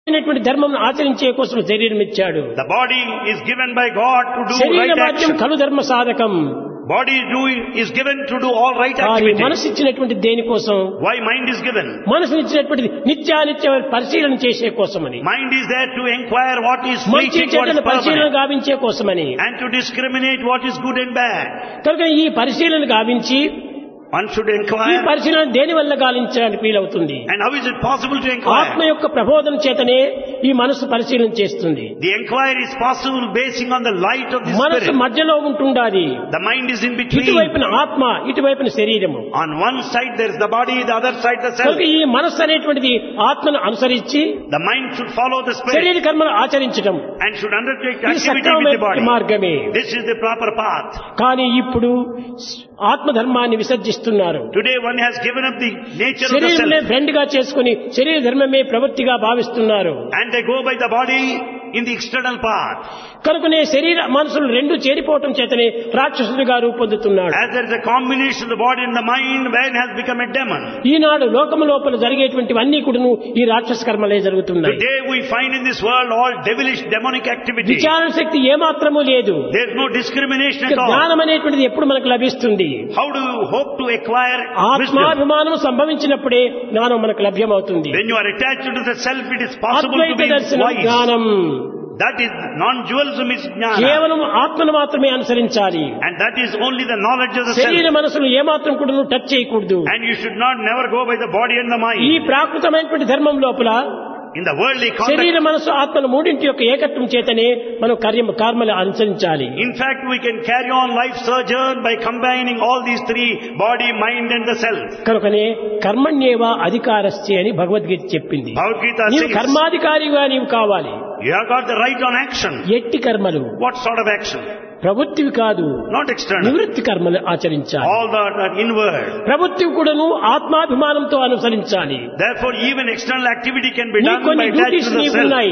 ధర్మం ఆచరించే కోసం శరీరం ఇచ్చాడు. The body is given by God to do శరీర right వాక్యం action. కలు ధర్మ సాధకం. Body is given to do all right కానీ activity. మనసు ఇచ్చినటువంటి దేనికోసం? Why mind is given? మనసు ఇచ్చినటువంటి నిత్యానిత్య పరిశీలన చేసే కోసమని, Mind is there to inquire what is మంచి fleeting, what is చెడ్డను పరిశీలన permanent, గావించే కోసమని. and to discriminate what is good and bad. కనుక ఈ పరిశీలన గావించి One should ఈ inquire. పరిశీలన దేని వల్ల గావించడానికి వీలవుతుంది? And how is it possible to ఆత్మ inquire? యొక్క ప్రబోధన చేతనే ఈ మనసు పరిశీలన చేస్తుంది. The inquiry is possible basing on the light of the మనసు spirit. మధ్యలో ఉంటుండాలి. The mind is in between. ఇటువైపున ఆత్మ, ఇటువైపున శరీరము. On one side there is the body, the other side the self. కనుక ఈ మనస్సు అనేటువంటిది ఆత్మను అనుసరించి The mind should follow the spirit శరీర కర్మను ఆచరించడం and should undertake ఇది activity with the సక్రమమైన body. మార్గమే. This is the proper path. కానీ ఇప్పుడు ఆత్మధర్మాన్ని విసర్జిస్తున్నారు. Today one has given up the nature of the శరీరమే self ఫ్రెండ్ గా చేసుకుని శరీర ధర్మమే ప్రవృత్తిగా భావిస్తున్నారు. and they go by the body in the external path. కనుకనే శరీర మనసులు రెండు చేరిపోవటం చేతనే రాక్షసుడిగా రూపొందుతున్నాడు. As there is a combination of the body and the mind, man has become a demon. ఈనాడు లోకము లోపల జరిగేటువంటివన్నీ కూడాను ఈ రాక్షస కర్మలే జరుగుతున్నాయి. Today we find in this world all devilish demonic activity. విచారణ శక్తి ఏమాత్రము లేదు. There is no discrimination at all. జ్ఞానం అనేటువంటిది ఎప్పుడు మనకు లభిస్తుంది? How do you hope to acquire wisdom? ఆత్మాభిమానం సంభవించినప్పుడే జ్ఞానం మనకు లభ్యమవుతుంది. When you are attached to the self, it is possible to Advaita be దర్శనం wise. జ్ఞానం. That is non-dualism is jnana. కేవలం ఆత్మను మాత్రమే అనుసరించాలి. And that is only the knowledge of the శరీర self. మనసును ఏమాత్రం కూడా టచ్ చేయకూడదు. And you should not never go by the body and the ఈ mind. ప్రాకృతమైనటువంటి ధర్మం లోపల In the worldly శరీర context, మనసు ఆత్మల మూడింటి యొక్క ఏకత్వం చేతనే మనం కర్మలు అనుసరించాలి. in fact, we can carry on life sojourn by combining all these three, body, mind and the self. కనుకనే కర్మణ్యేవ అధికారస్య అని భగవద్గీత చెప్పింది. Bhagavad Gita నీవు says, కర్మాధికారిగా నీవు కావాలి. you have got the right on action. ఎట్టి కర్మలు What sort of action? ప్రవృత్తివి కాదు, Not external. నివృత్తి కర్మలు ఆచరించాలి. All that are inward. ప్రవృత్తివి కూడాను ఆత్మాభిమానంతో అనుసరించాలి. Therefore, even external activity can be నీ done కొన్ని by attached duties to the నీకు self. ఉన్నాయి,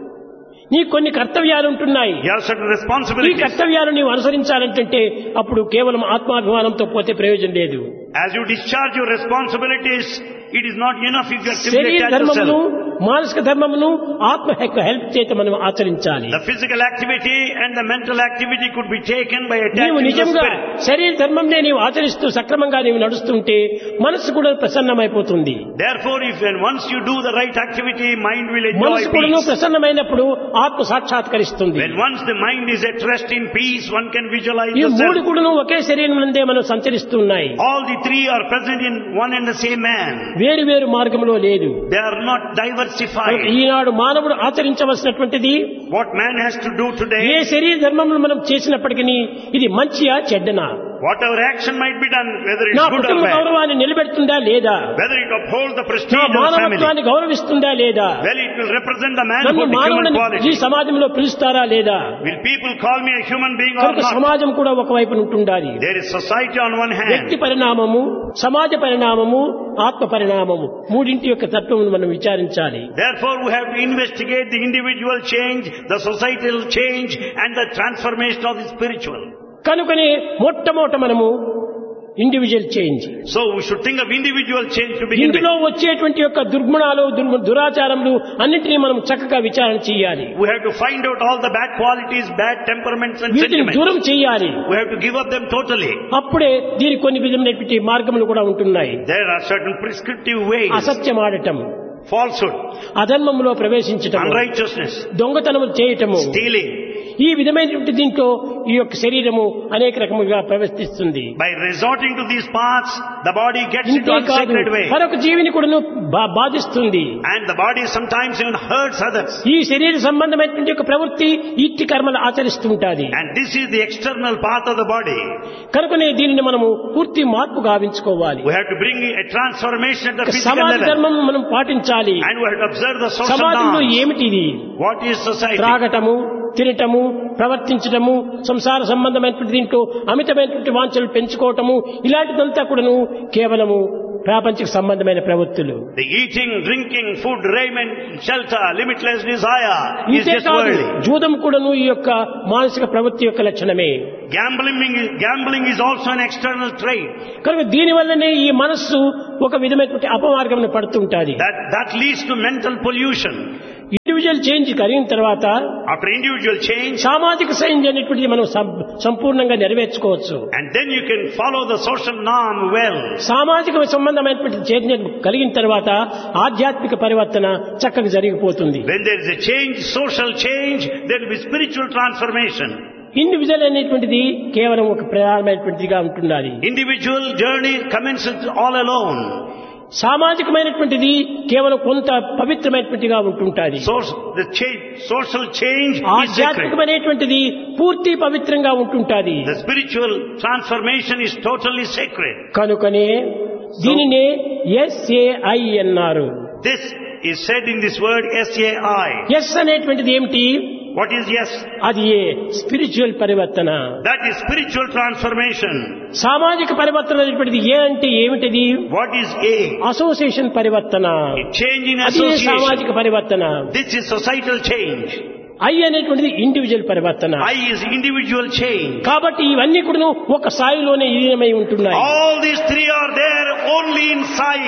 నీ కొన్ని కర్తవ్యాలు ఉంటున్నాయి. You have certain ఈ responsibilities. కర్తవ్యాలు నీవు అనుసరించాలంటే అప్పుడు కేవలం ఆత్మాభిమానంతో పోతే ప్రయోజనం లేదు. As you discharge your responsibilities, it is not enough if you are simply శరీర attached to ధర్మమును self. మానసిక ధర్మమును ఆత్మ యొక్క హెల్ప్ చేత మనం ఆచరించాలి. The physical activity and the mental activity could be taken by నీవు attaching to the నిజంగా spirit. శరీర ధర్మంనే నీవు ఆచరిస్తూ సక్రమంగా నీవు నడుస్తుంటే మనసు కూడా ప్రసన్నమైపోతుంది. Therefore, if and once you do the right activity, mind will enjoy మనసు కూడా peace. ప్రసన్నమైనప్పుడు ఆత్మ సాక్షాత్కరిస్తుంది. When once the mind is at rest in peace, one can visualize ఈ the మూడు self. కూడా ఒకే శరీరం నందే మనం సంచరిస్తున్నాయి. All the three are present in one and the same man. వేరు వేరు మార్గంలో లేదు. They are not diversified. ఈనాడు మానవుడు ఆచరించవలసినటువంటిది What man has to do A today, శరీర ధర్మములు మనం చేసినప్పటికీ ఇది మంచియా చెడ్డనా, whatever action might be done, whether నా it's good or కుటుంబ bad, గౌరవాన్ని నిలబెడుతుందా లేదా, whether it upholds the నా prestige of the family, మానవత్వాన్ని గౌరవిస్తుందా లేదా, well, it will represent the నన్ను manhood, the human మానవుని ఈ quality. సమాజంలో పిలుస్తారా లేదా. Will people call me a human being or కనుక not? సమాజం కూడా ఒకవైపు ఉంటుండాలి. There is society on one వ్యక్తి hand. పరిణామము, సమాజ పరిణామము, ఆత్మ పరిణామము మూడింటి యొక్క తత్వమును మనం విచారించాలి. Therefore, we have to investigate the individual change, the societal change and the transformation of the spiritual. కనుకనే మొట్టమొదట మనము individual change, So we should think of individual change to begin with. ఇందులో వచ్చేటువంటి యొక్క దుర్గుణాలు దురాచారములు అన్నింటినీ మనం చక్కగా విచారణ చేయాలి. We have to find out all the bad qualities, bad temperaments and వీటిని sentiments. దూరం చేయాలి. We have to give up them totally. అప్పుడే దీనికి కొన్ని విధమైనటువంటి మార్గములు కూడా ఉంటున్నాయి. There are certain prescriptive ways. అసత్యం ఆడటం, Falsehood, అధర్మములో ప్రవేశించటం, unrighteousness, దొంగతనము చేయటము, stealing. ఈ విధమైనటువంటి దీంట్లో ఈ యొక్క శరీరము అనేక రకములుగా ప్రవర్తిస్తుంది. By resorting to these paths, the body gets into ఇంతే కాదు, unsacred way. మరొక జీవిని కూడా బాధిస్తుంది. And the body sometimes even hurts others. ఈ శరీర సంబంధమైనటువంటి యొక్క ప్రవృత్తి ఇట్టి కర్మలు ఆచరిస్తూ ఉంటాది. And this is the external path of the body. కనుకనే దీనిని మనము పూర్తి మార్పు గావించుకోవాలి. We have to bring a transformation at the physical సమాజ level. ధర్మం మనం పాటించాలి. And we have to observe the social సమాజంలో norms. ఏమిటిది? What is society? త్రాగటము, తినటము, ప్రవర్తించటము, సంసార సంబంధమైనటువంటి దీంట్లో అమితమైనటువంటి వాంఛలు పెంచుకోవటము, ఇలాంటిదంతా కూడాను కేవలము ప్రాపంచిక సంబంధమైన ప్రవృత్తులు. The eating, drinking, food, raiment, shelter, limitless desire is ఇంతే just కాదు, worldly. జూదం కూడాను ఈ యొక్క మానసిక ప్రవృత్తి యొక్క లక్షణమే. Gambling is also an external trait. కనుక దీని వల్లనే ఈ మనస్సు ఒక విధమైనటువంటి అపమార్గం పడుతుంటాది. That leads to mental pollution. Individual change కలిగిన తర్వాత After individual change, సామాజిక చేంజ్ అనేటువంటిది మనం సంపూర్ణంగా నెరవేర్చుకోవచ్చు. and then you can follow the social norm well. సామాజిక సంబంధమైనటువంటి చేంజ్ కలిగిన తర్వాత ఆధ్యాత్మిక పరివర్తన చక్కగా జరిగిపోతుంది. When there is a change, social change, there will be spiritual transformation. Individual అనేటువంటిది కేవలం ఒక ప్రధానమైనటువంటిదిగా ఉంటుండాలి. Individual journey commences all alone. సామాజికమైనటువంటిది కేవలం కొంత పవిత్రమైనటువంటిదిగా ఉంటుంటుంది. The social change is sacred. ఆధ్యాత్మికమైనటువంటిది పూర్తి పవిత్రంగా ఉంటుంటుంది. The spiritual transformation is totally sacred. కనుకనే దీనినే SAI అన్నారు. This is said in this word SAI. Yes అనేటువంటిది ఏమిటి? What is yes? అది స్పిరిచువల్ పరివర్తన. That is spiritual transformation. సామాజిక పరివర్తన అనేటువంటిది ఏ అంటే ఏమిటిది? What is A? అసోసియేషన్ పరివర్తన. Change in అది association. సామాజిక పరివర్తన. This is societal change. I అనేటువంటిది ఇండివిజువల్ పరివర్తన. I is individual change. కాబట్టి ఇవన్నీ కూడా ఒక స్థాయిలోనే విలీనమై ఉంటున్నాయి. All these three are there only in Sai.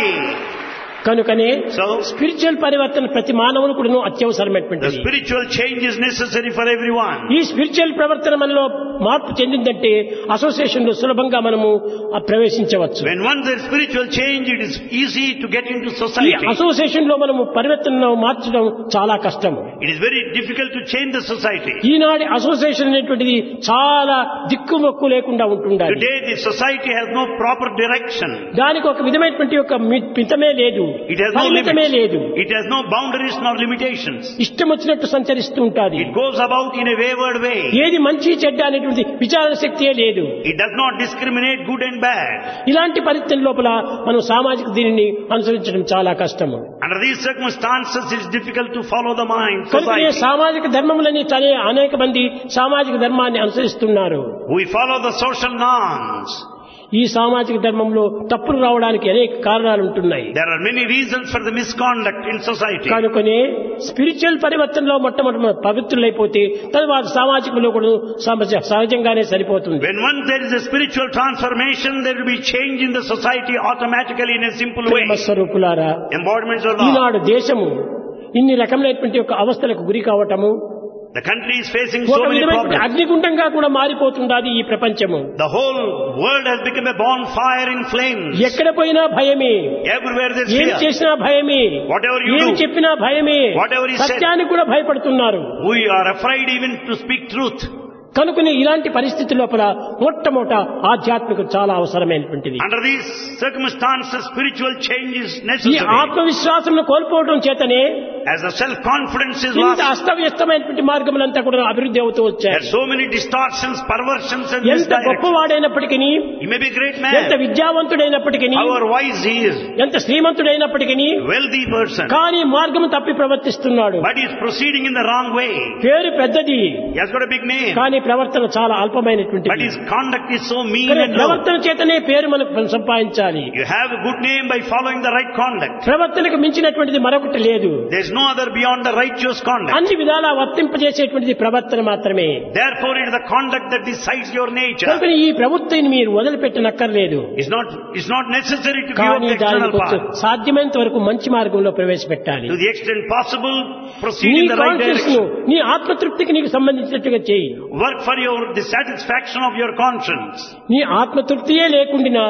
కనుకనే So, స్పిరిచువల్ పరివర్తన ప్రతి మానవుని కూడా the అత్యవసరమైనటువంటిది. spiritual change is necessary for everyone. ఈ స్పిరిచువల్ ప్రవర్తన మనలో మార్పు చెందిందంటే అసోసియేషన్ లో సులభంగా మనము ప్రవేశించవచ్చు. When once there is spiritual change, it is easy to get into ఈ society. అసోసియేషన్ లో మనము పరివర్తనను మార్చడం చాలా కష్టం. It is very difficult to change the society. ఈనాటి అసోసియేషన్ అనేటువంటిది చాలా దిక్కుమొక్కు లేకుండా ఉంటుండాలి. Today the society has no proper direction. దానికి ఒక విధమైనటువంటి ఒక మితమే లేదు, It has no పరిమితమే లేదు. limits. It has no boundaries nor limitations. ఇష్టం వచ్చినట్టు సంచరిస్తూ ఉంటుంది. It goes about in a wayward way. ఏది మంచి చెడ్డ అనేటువంటి విచారణ శక్తియే లేదు. It does not discriminate good and bad. ఇలాంటి పరిస్థితుల లోపల మనం సామాజిక దీనిని అనుసరించడం చాలా కష్టము. Under these circumstances, it is difficult to follow the mind, కనుకనే society. సామాజిక ధర్మములని తనే అనేక మంది సామాజిక ధర్మాన్ని అనుసరిస్తున్నారు. We follow the social norms. ఈ సామాజిక ధర్మంలో తప్పులు రావడానికి అనేక కారణాలు ఉంటున్నాయి. There are many reasons for the misconduct in society. కనుకనే స్పిరిచువల్ పరివర్తనలో మొట్టమొదటి పవిత్రులైపోతే తర్వాత సామాజికంలో కూడా సహజంగానే సరిపోతుంది. When once there is a spiritual transformation, there will be change in the society automatically in a simple way. ప్రేమ స్వరూపులారా, Embodiments of love. ఈనాడు దేశము ఇన్ని రకమైనటువంటి ఒక అవస్థలకు గురి కావటము, The country is facing ఒక so many విధమైనటువంటి problems. అగ్నిగుండంగా కూడా మారిపోతున్నది ఈ ప్రపంచము. The whole world has become a bonfire in flames. ఎక్కడ పోయినా భయమే, Everywhere there is ఏం fear. చేసినా భయమే, Whatever you ఏం do, చెప్పినా భయమే, whatever is said, సత్యానికి కూడా భయపడుతున్నారు. we are afraid even to speak truth. కనుకనే ఇలాంటి పరిస్థితి లోపల మొట్టమొదట ఆధ్యాత్మిక చాలా అవసరమైనటువంటిది. Under these circumstances, spiritual change is ఈ necessary. ఆత్మవిశ్వాసం కోల్పోవడం చేతనే As the self-confidence is ఇంత lost, అస్తవ్యస్తమైనటువంటి మార్గములంతా కూడా అభివృద్ధి అవుతూ there వచ్చాయి. are so many distortions, perversions and ఎంత misdirections. గొప్పవాడైనప్పటికీ, He may be a great ఎంత man, విద్యావంతుడైనప్పటికీ, however wise he is, ఎంత శ్రీమంతుడైనప్పటికీ wealthy person, కానీ మార్గం తప్పి ప్రవర్తిస్తున్నాడు. but he is proceeding in the wrong way. పేరు పెద్దది He has got a big name, కానీ ప్రవర్తన చాలా but అల్పమైనటువంటిది. his conduct is so mean కానీ and low. ప్రవర్తన చేతనే పేరు మనకు సంపాదించాలి. You have a good name by following the right conduct. ప్రవర్తనకు మించినటువంటిది మరొకటి లేదు. There is no other beyond the righteous conduct. అన్ని విధాలా వర్తింపజేసేటువంటిది ప్రవర్తన మాత్రమే. Therefore, it is the conduct that decides your nature. కనుక ఈ ప్రవృత్తిని మీరు వదిలిపెట్టనక్కర్లేదు. It's not necessary to give up కానీ the external దానికి path. సాధ్యమైనంత వరకు మంచి మార్గంలో ప్రవేశపెట్టాలి. To the extent possible, proceed నీ in the right conscious direction. నీ ఆత్మతృప్తికి నీకు సంబంధించినట్టుగా చేయి. Work for the satisfaction of your conscience. నీ ఆత్మతృప్తియే లేకుండా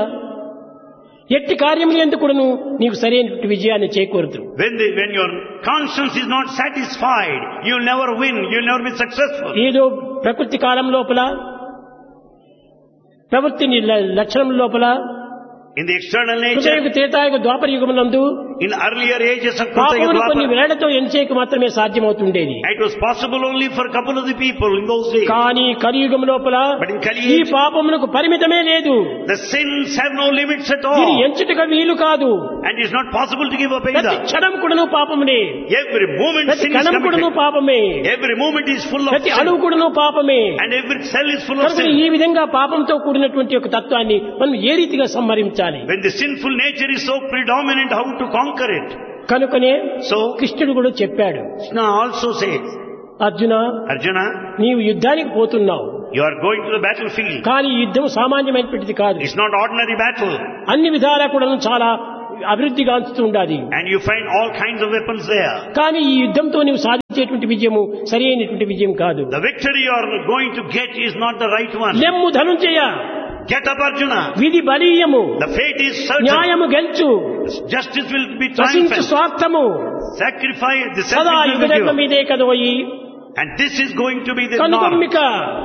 ఎట్టి కార్యములు ఎందుకును నీకు సరైన విజయాన్ని చేకూరదు. When your conscience is not satisfied, you'll never win, you'll never be successful. ఏదో ప్రకృతి కాలం లోపల ప్రవృత్తిని లక్షణం లోపల In the external nature, కృతయుగ Tretayuga Dwapara యుగమునందు in earlier ages of పాపమును కొన్ని Kutayudvapara, వేళతో ఎంచేకి మాత్రమే సాధ్యమవుతుండేది. it was possible only for a couple of the people in those days. కానీ కలియుగం లోపల But in Kali ఈ age, పాపమునకు పరిమితమే లేదు. the sins have no limits at ఇది all. ఎంచుటగా వీలు కాదు. And it's not possible to give up ప్రతి either. క్షణం కూడాను పాపమునే, Every moment ప్రతి sin is కణం కూడాను committed. పాపమే, Every moment is full of ప్రతి sin. అణువు కూడాను పాపమే. And every cell is full of కనుక sin. ఈ విధంగా పాపంతో కూడినటువంటి ఒక తత్వాన్ని మనం ఏ రీతిగా సంహరించాలి? When the sinful nature is so predominant, how to conquer it? కనుకనే So, కృష్ణుడు కూడా చెప్పాడు, Krishna also says, Arjuna, Arjuna, నీవు యుద్ధానికి పోతున్నావు, you are going to the battlefield. కానీ ఈ యుద్ధం సామాన్యమైనటువంటిది కాదు. It's not ordinary battle. అన్ని విధాలా కూడా చాలా అభివృద్ధి గాంచుతూ ఉండాలి. And you find all kinds of weapons there. కానీ ఈ యుద్ధంతో నీవు సాధించేటువంటి విజయము సరి అయినటువంటి విజయం కాదు. The victory you are going to get is not the right one. లెమ్ము ధనుంజయ, Get up, Arjuna. విధి బలీయము, The fate is certain. న్యాయము గెలుచు, Justice will be నశించు triumphant. స్వార్థము, Sacrifice the సదా selfish will be యుగధర్మం given. ఇదే కదోయి. And this is going to be the norm. కనుగొమ్మిక,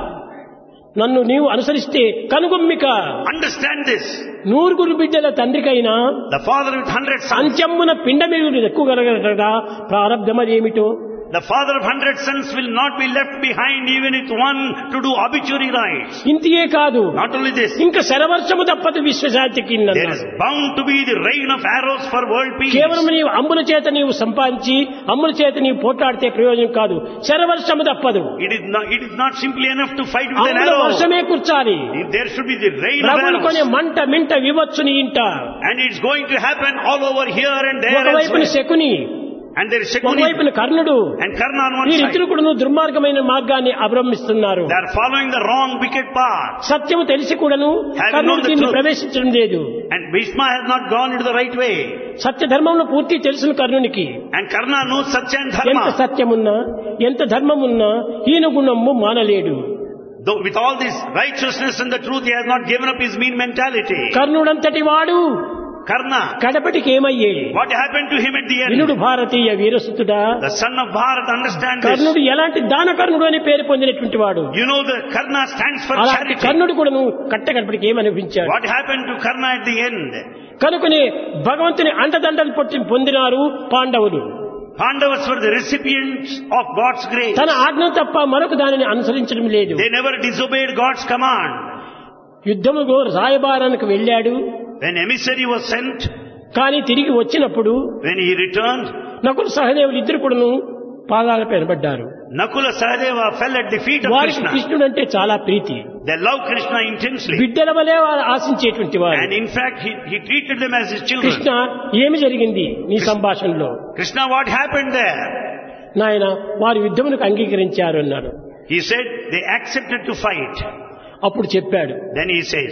నన్ను నీవు అనుసరిస్తే కనుగొమ్మిక. Understand this. నూరుగురు బిడ్డల తండ్రికైనా The father with 100 sons. అంత్యమున పిండమిగులు ఎక్కువగలగలగా ప్రారంధమదేమిటో. The father of 100 sons will not be left behind even with one to do obituary rites. ఇంతియే కాదు, Not only this, ఇంకా శరవర్షము తప్పదు విశ్వశాంతికి. there is bound to be the rain of arrows for world peace. కేవలం నీవు అమ్ముల చేత నీవు సంపాదించి అమ్ముల చేత నీవు పోట్లాడితే ప్రయోజనం కాదు. శరవర్షము తప్పదు. It is not simply enough to fight with an అమ్ముల arrow. వర్షమే కూర్చాలి. There should be the rain of ప్రభులు కొనే arrows. మంట మింట వివచ్చుని ఇంట. And it's going to happen all over here and there ఒకవైపున elsewhere. Shakuni, And there is Shakuni ఒకవైపున కర్ణుడు. and Karna on one వీరిద్దరు side. కూడాను దుర్మార్గమైన మార్గాన్ని అవలంబిస్తున్నారు. They are following the wrong wicked path. సత్యము తెలిసి కూడాను కర్ణుడు దీన్ని ప్రవేశించడం లేదు. And Bhishma has not gone into the right way. సత్య ధర్మంలో పూర్తి తెలుసును కర్ణునికి. And Karna knows Satya and ఎంత Dharma. సత్యమున్నా ఎంత ధర్మమున్నా హీన గుణము మానలేడు. Though with all this righteousness and the truth, he has not given up his mean mentality. కర్ణుడంతటి వాడు Karna, కడపటికి ఏమయ్యే? what happened to him at the వినుడు end? Bharatiya వీరసుతుడా. The son of Bharat, understand this. కర్ణుడు ఎలాంటి దానకర్ణుడు అని పేరు పొందినటువంటి వాడు. You know the Karna stands for అలాంటి charity. కర్ణుడు కూడాను కట్టకడపటికి ఏమనిపించాడు. What happened to Karna at the end? కనుకనే భగవంతుని అండదండలు పొందినారు పాండవులు. Pandavas were the recipients of God's grace. తన ఆజ్ఞ తప్ప మరొక దానిని అనుసరించడం లేదు. They never disobeyed God's command. యుద్ధములో రాయబారానికి వెళ్ళాడు. When emissary was sent, కానీ తిరిగి వచ్చినప్పుడు when he returned, నకుల సహదేవులు ఇద్దరు కూడాను పాదాలపై పడ్డారు. Nakula Sahadeva fell at the feet of వారికి Krishna. కృష్ణుడు అంటే చాలా ప్రీతి. They loved Krishna intensely. బిడ్డల వలె వారు ఆశించేటువంటి వారు. And in fact, he treated them as his children. Krishna, ఏమి జరిగింది నీ సంభాషణలో? Krishna, what happened there? నాయన వారు యుద్ధమునకు అంగీకరించారు అన్నాడు. He said, they accepted to fight. అప్పుడు చెప్పాడు, Then he says,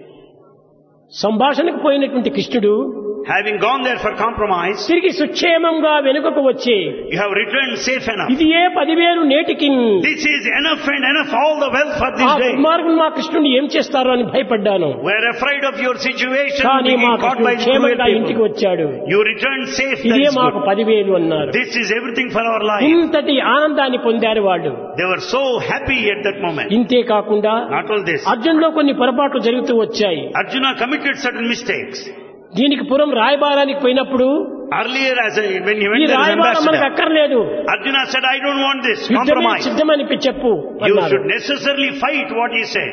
సంభాషణకు పోయినటువంటి కృష్ణుడు having gone there for compromise, తిరిగి సుక్షేమంగా వెనుకకు వచ్చి you have returned safe enough. ఇది ఏ 10,000 నేటికి This is enough and enough, all the wealth for ఆ this day. దుర్మార్గులు మా కృష్ణుని ఏం చేస్తారో అని భయపడ్డాను. We are afraid of your situation, కానీ being మా caught by కృష్ణుడు cruel క్షేమంగా ఇంటికి people. వచ్చాడు. You returned safe, that ఇదే is మాకు good. 10,000 అన్నారు. This is everything for our life. ఇంతటి ఆనందాన్ని పొందారు వాళ్ళు. They were so happy at that moment. ఇంతే కాకుండా Not all this. అర్జున్లో కొన్ని పొరపాట్లు జరుగుతూ వచ్చాయి. Arjuna committed certain mistakes. దీనికి పురం రాయబారానికి పోయినప్పుడు Earlier, when he ఈ went there as రాయబారం మనకు ambassador, అక్కర్లేదు, Arjuna said, I don't want this యుద్ధమే compromise. సిద్ధమని చెప్పు You అన్నారు. should necessarily fight what he said.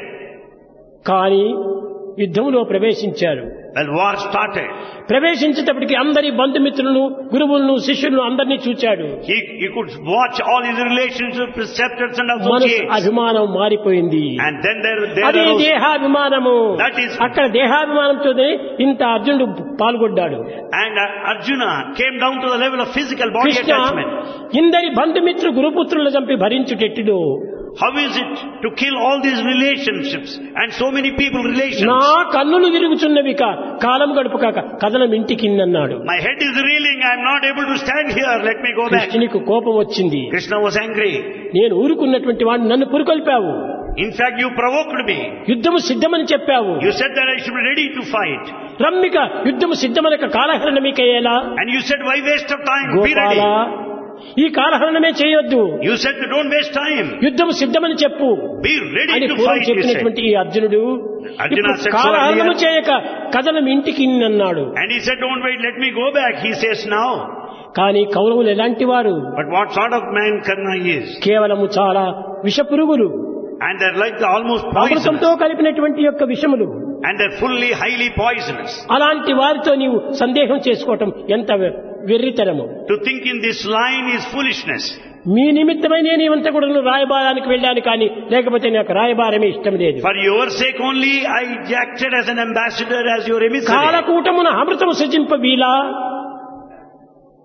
కానీ యుద్ధంలో ప్రవేశించారు. Well, war started. ప్రవేశించేటప్పటికి అందరి బంధుమిత్రులను, గురువులను, శిష్యులను అందరినీ చూచాడు. He could watch all his relationships, preceptors and మనసు associates. అభిమానం మారిపోయింది. And then there అదే arose, దేహాభిమానము. That is- అక్కడ దేహాభిమానంతోనే ఇంత అర్జునుడు పాల్గొడ్డాడు. and Arjuna came down to the level of physical body Krishna attachment. ఇందరి బంధుమిత్రు గురుపుత్రులను చంపి భరించుటెట్టుడు. How is it to kill all these relationships and so many people relations? నా కన్నులు తిరుగుచున్నవి కాలం గడుపుక కథనం ఇంటికిందన్నాడు. My head is reeling, I am not able to stand here, let me go back. కృష్ణునికి కోపం వచ్చింది. Krishna was angry. నేను ఊరుకున్నటువంటి వాడిని నన్ను పురుకొల్పావు. In fact, you provoked me. యుద్ధము సిద్ధమని చెప్పావు. You said that I should be ready to fight. రమ్మిక యుద్ధము సిద్ధమనక కాలహరణ మీకయ్యేలా. And you said, why waste of time? Be Gopala, ready. ఈ కాలహరణమే చేయొద్దు, You said, don't waste time. యుద్ధము సిద్ధమని చెప్పు Be ready అని to పూర్వం fight, you said. చెప్పినటువంటి ఈ అర్జునుడు Arjuna ఇప్పుడు said so కాలహరణము earlier. చేయక కథనం ఇంటికి అన్నాడు. And he said, don't wait, let me go back. He says now. కానీ కౌరవులు ఎలాంటి వారు? But what sort of man Karna is? కేవలము చాలా విషపురుగులు, And they're like the almost అమృతంతో poisonous. కలిపినటువంటి యొక్క విషములు. And they're fully, highly poisonous. అలాంటి వారితో నీవు సందేహం చేసుకోవటం ఎంత వెర్రితనము. To think in this line is foolishness. మీ నిమిత్తమై నేను ఇవంతా కూడా రాయబారానికి వెళ్ళాను, కానీ లేకపోతే నాకు రాయబారమే ఇష్టం లేదు. For your sake only, I acted as an ambassador, as your emissary. కాలకూటమున అమృతము సృజింప వీలా,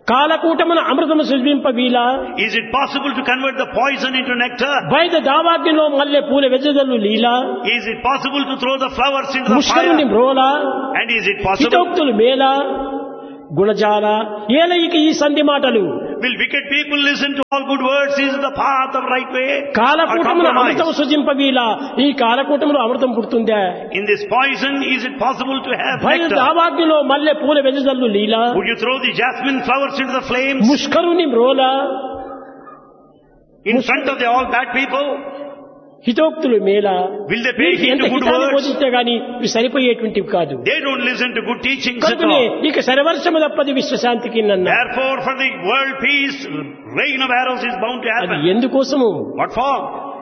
కాలకూటమున అమృతము సుజింప వీలా Is it possible to convert the poison into nectar? బయట దావాగ్నిలో మల్లె పూల వెజదలు లీలా Is it possible to throw the flowers into the ముష్కరుని fire? మ్రోలా And is it possible? హితోక్తులు మేలా గుణజాల ఏలయికి ఈ సంధి మాటలు Will wicked people listen to all good words? Is the path of right way? Or కాలకూటమున compromise? అమృతం సుజింప వీలా ఈ కాలకూటములో అమృతం పుడుతుందా In this poison, is it possible to have బయట nectar? దావాగ్నిలో మల్లె పూల వెజదలు లీలా Would you throw the jasmine flowers into the flames ముష్కరుని మ్రోలా in front of all bad people? హితోక్తులు మేలా Will they pay heed ఎంత to good హితాన్ని words? బోధిస్తే గాని ఇవి సరిపోయేటువంటివి కాదు They don't listen to good teachings at కనుకనే all. ఇక సర్వర్షము తప్పది విశ్వశాంతికి నన్న Therefore, for the world peace, rain of arrows is bound to అది happen. ఎందుకోసము What for?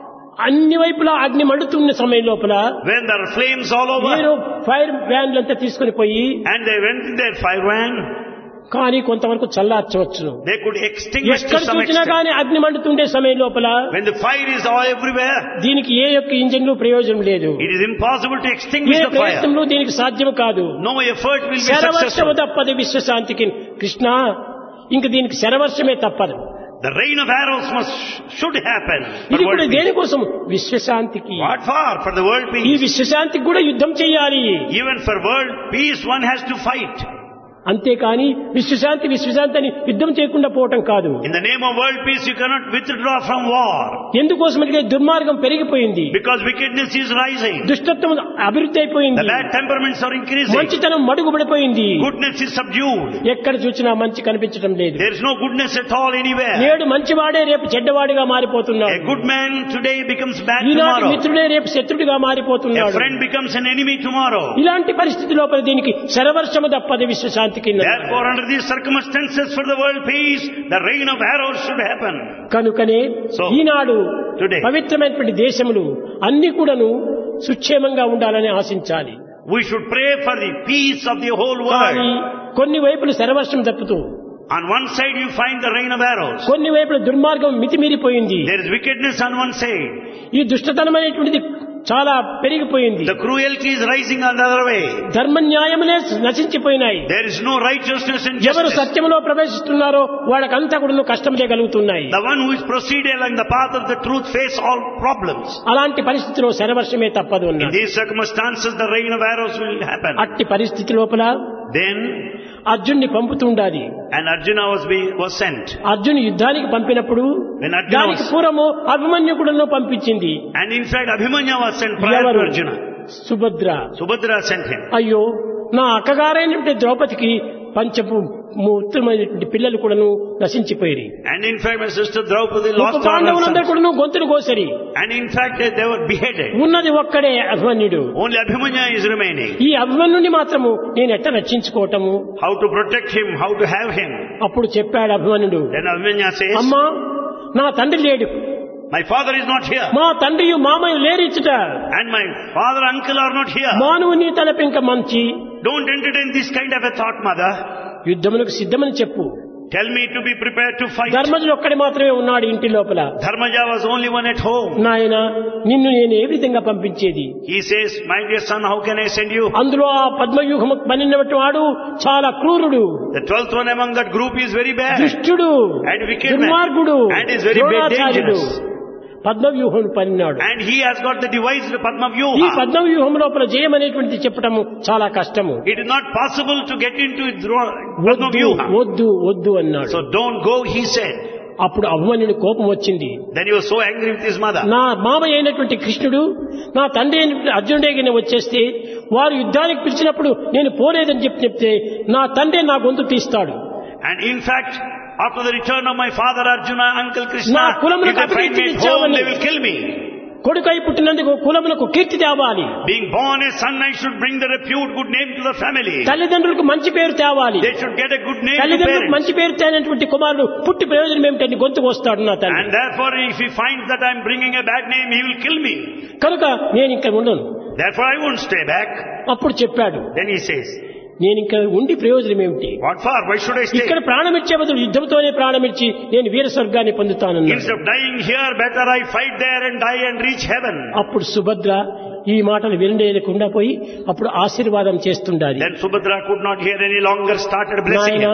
అన్ని వైపులా అగ్ని మండుతున్న సమయం లోపల When there are flames all over, మీరు ఫైర్ వ్యాన్లంతా తీసుకుని పోయి and they went in their fire van, కానీ కొంతవరకు చల్లార్చవచ్చును they could extinguish to ఎక్కడ some చూసినా extent. కానీ అగ్ని మండుతుండే సమయం లోపల When the fire is all everywhere, దీనికి ఏ యొక్క ఇంజన్లు ప్రయోజనం లేదు it is impossible to A extinguish the fire. ప్రయత్నంలో దీనికి సాధ్యం కాదు No effort will be శరవర్షము successful. తప్పది విశ్వశాంతికి కృష్ణ ఇంక దీనికి శరవర్షమే తప్పదు The rain of arrows should happen for ఇది కూడా world peace. దేనికోసం విశ్వశాంతికి What for? For the world ఈ peace. విశ్వశాంతికి కూడా యుద్ధం చేయాలి Even for world peace, one has to fight. అంతేకాని విశ్వశాంతి అని యుద్ధం చేయకుండా పోవటం కాదు In the name of world peace, you cannot withdraw from war. ఎందుకోసమంటే దుర్మార్గం పెరిగిపోయింది Because wickedness is rising. దుష్టత్వం అభివృద్ధి The అయిపోయింది bad temperaments are increasing. మంచితనం మడుగుపడిపోయింది Goodness is subdued. ఎక్కడ చూసినా మంచి కనిపించడం లేదు There is no goodness at all anywhere. నేడు మంచివాడే రేపు చెడ్డవాడిగా A మారిపోతున్నాడు good man today becomes bad ఈనాటి tomorrow. మిత్రుడే రేపు శత్రుడిగా A మారిపోతున్నాడు friend becomes an enemy tomorrow. ఇలాంటి పరిస్థితి లోపల దీనికి శరవర్షము తప్పది విశ్వశాంతికి Therefore, under these circumstances for the world peace, the rain of arrows should happen. కనుకనే So, ఈనాడు today, పవిత్రమైనటువంటి దేశములు అన్ని కూడాను సుక్షేమంగా ఉండాలని ఆశించాలి we should pray for the peace of the whole కానీ world. కొన్ని వైపులు శరవర్షం తప్పుతూ On one side you find the rain of arrows. కొన్ని వైపుల దుర్మార్గం మితిమీరిపోయింది There is wickedness on one side. ఈ దుష్టతనమైనటువంటిది చాలా పెరిగిపోయింది The cruelty is rising on the other way. ధర్మ న్యాయములే నశించిపోయినాయి There is no righteousness and ఎవరు justice. సత్యంలో ప్రవేశిస్తున్నారో వాళ్ళకంతా కూడా కష్టములే కలుగుతున్నాయి The one who is proceeding along the path of the truth face all problems. అలాంటి పరిస్థితిలో శరవర్షమే తప్పదు In అన్నాడు these circumstances, the rain of arrows will happen. అట్టి పరిస్థితి లోపల Then, అర్జున్ని పంపుతుండాలి and Arjuna was sent. Arjun యుద్ధానికి పంపినప్పుడు When Arjuna దానికి was, పూర్వము అభిమన్యుకుడును పంపించింది and in fact Abhimanya was sent prior to ఎవరు? Arjuna. Subhadra Subhadra sent him. అయ్యో నా అక్కగారైనటువంటి ద్రౌపదికి పంచపు ఉత్తమమైనటువంటి పిల్లలు కూడాను నశించిపోయి And in fact my sister Draupadi lost all her పాండవులందరూ sons. కూడాను గొంతులు కోసరి And in fact they were beheaded. ఉన్నది ఒక్కడే అభిమన్యుడు Only Abhimanya is remaining. ఈ అభిమన్యుని మాత్రము నేను ఎట్ట రక్షించుకోవటము How to protect him, how to have him. అప్పుడు చెప్పాడు అభిమన్యుడు Then Abhimanya says, అమ్మా నా తండ్రి లేడు my father is not here. మా తండ్రియు మామయ్య లేరిచ్చుట And my father, uncle are not here. మానవు నీ తలపింక మంచి Don't entertain this kind of a thought, mother. యుద్ధములకు సిద్ధమని చెప్పు Tell me to be prepared to fight. ధర్మజుడు ఒక్కడే మాత్రమే ఉన్నాడు ఇంటి లోపల Dharmaja was only one at home. నాయన నిన్ను నేను ఏ విధంగా పంపించేది He says, my dear son, how can I send you? అందులో ఆ పద్మవ్యూహము పనినటువంటి వాడు చాలా క్రూరుడు The 12th one among that group is very bad. దుష్టుడు And wicked man. దుర్మార్గుడు And is very bad, Dronacharyudu dangerous. పద్మవ్యూహం పనినాడు And he has got the device, the Padma ఈ Vyuha. పద్మవ్యూహం లోపల జయమనేటువంటిది చెప్పటము చాలా కష్టము It is not possible to get into Padma వద్దు Vyuha. వద్దు వద్దు అన్నాడు So don't go, he said. అప్పుడు అభిమన్యుని కోపం వచ్చింది Then he was so angry with his mother. నా మామయ్య అయినటువంటి కృష్ణుడు నా తండ్రి అయినటువంటి అర్జునుడే వచ్చేస్తే వారు యుద్ధానికి పిలిచినప్పుడు నేను పోలేదని చెప్తే నా తండ్రి నా గొంతు తీస్తాడు And in fact, after the return of my father Arjuna, uncle Krishna, నా కులములకు if they find me at home, they will kill me. కొడుకై పుట్టినందుకు కులములకు కీర్తి తేవాలి Being born a son, I should bring the repute, good name to the family. తల్లిదండ్రులకు మంచి పేరు తేవాలి They should get a good name to తల్లిదండ్రులకు parents. మంచి పేరు తేనటువంటి కుమారుడు పుట్టి ప్రయోజనం ఏమిటని గొంతుకు వస్తాడు నా తండ్రి And therefore, if he finds that I am bringing a bad name, he will kill me. కనుక నేను ఇంకా ఉండను Therefore, I won't stay back. అప్పుడు చెప్పాడు Then he says, నేను ఇంకా ఉండి ప్రయోజనం ఏమిటి what for? Why should I stay? ఇక్కడ ప్రాణమిచ్చే బదులు యుద్ధంతోనే ప్రాణమిచ్చి నేను వీర స్వర్గాన్ని పొందుతానన్నాడు Instead of dying here, better I fight there and die and reach heaven. అప్పుడు సుభద్ర ఈ మాటలు వినలేకుండా పోయి అప్పుడు ఆశీర్వాదం చేస్తుండాలి Then Subhadra could not hear any longer, started blessing నాయన him.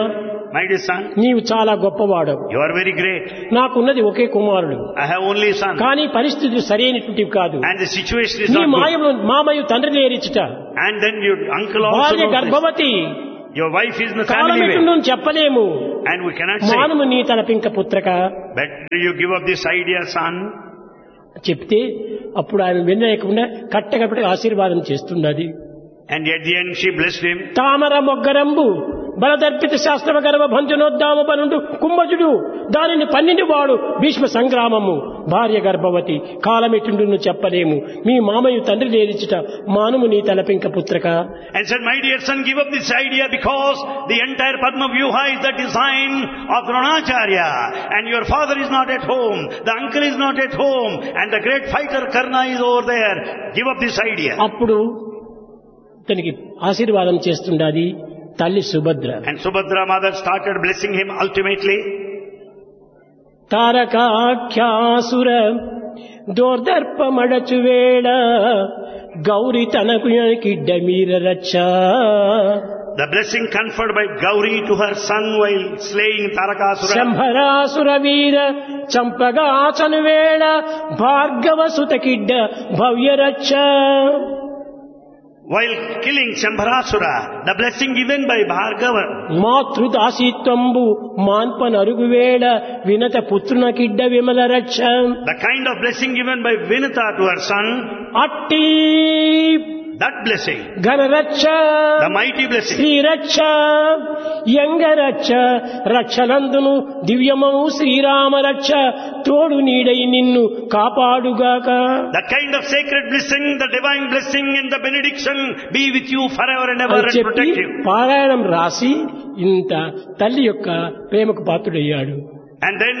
My dear son, నీవు చాలా గొప్పవాడు, you are very great. నాకున్నది ఒకే కుమారుడు, I have only a son. కానీ పరిస్థితులు సరైనటువంటివి కాదు. And the situation is నీ not good. మాయము మామయ్య తండ్రి నేరిచుట, And then your uncle also భార్య knows this. గర్భవతి, Your wife is in the family way. కాలమెట్టు చెప్పలేము. And we cannot say, మానము నీ తలపింక పుత్రక better you give up this idea, son. చెప్తే అప్పుడు ఆయన వినయకుండా కట్టగట్టి ఆశీర్వాదం చేస్తున్నది. And at the end she blessed him. తామర మొగ్గరంబు బలదర్పిత శాస్త్రవ గర్వ భంజనోద్దామ పనుండు కుంభజుడు దానిని 12 వాడు భీష్మ సంగ్రామము భార్య గర్భవతి కాలమెట్టుండును చెప్పలేము మీ మామయ్య తండ్రి లేరిచుట మానుము నీ తలపింక పుత్రక. And said, my dear son, give up this idea because the entire Padma Vyuha is the design of Dronacharya. And your father is not at home. The uncle is not at home. And the great fighter Karna is over there. Give up this idea. అప్పుడు తనకి ఆశీర్వాదం చేస్తుండాది తల్లి Subhadra. And Subhadra mother started blessing him ultimately. తారకాఖ్యాసుర దోర్దర్పమడచు వేళ గౌరి తనకు కిడ్డమీర రచ్చ. The blessing conferred by Gauri to her son while slaying Tarakasura. శంభరాసుర వీర చంపగాచను వేళ భార్గవ సుత కిడ్డ భవ్య రచ్చ. While killing Shambharasura, the blessing given by Bhargava. మాతృదాసీత్వంబు మాన్పనరుగు వేళ వినత పుత్రున కిడ్డ విమల రక్ష. The kind of blessing given by Vinata to her son, అట్టి that blessing, ఘనరక్ష the mighty blessing, Sriraksha యంగరక్ష రక్షలందును దివ్యమము Srirama రక్ష తోడు నీడై నిన్ను కాపాడుగాక. the kind of sacred blessing, the divine blessing and the benediction be with you forever and ever అని and చెప్పి protect you. పారాయణం రాసి ఇంత తల్లి యొక్క ప్రేమకు పాత్రుడయ్యాడు. And then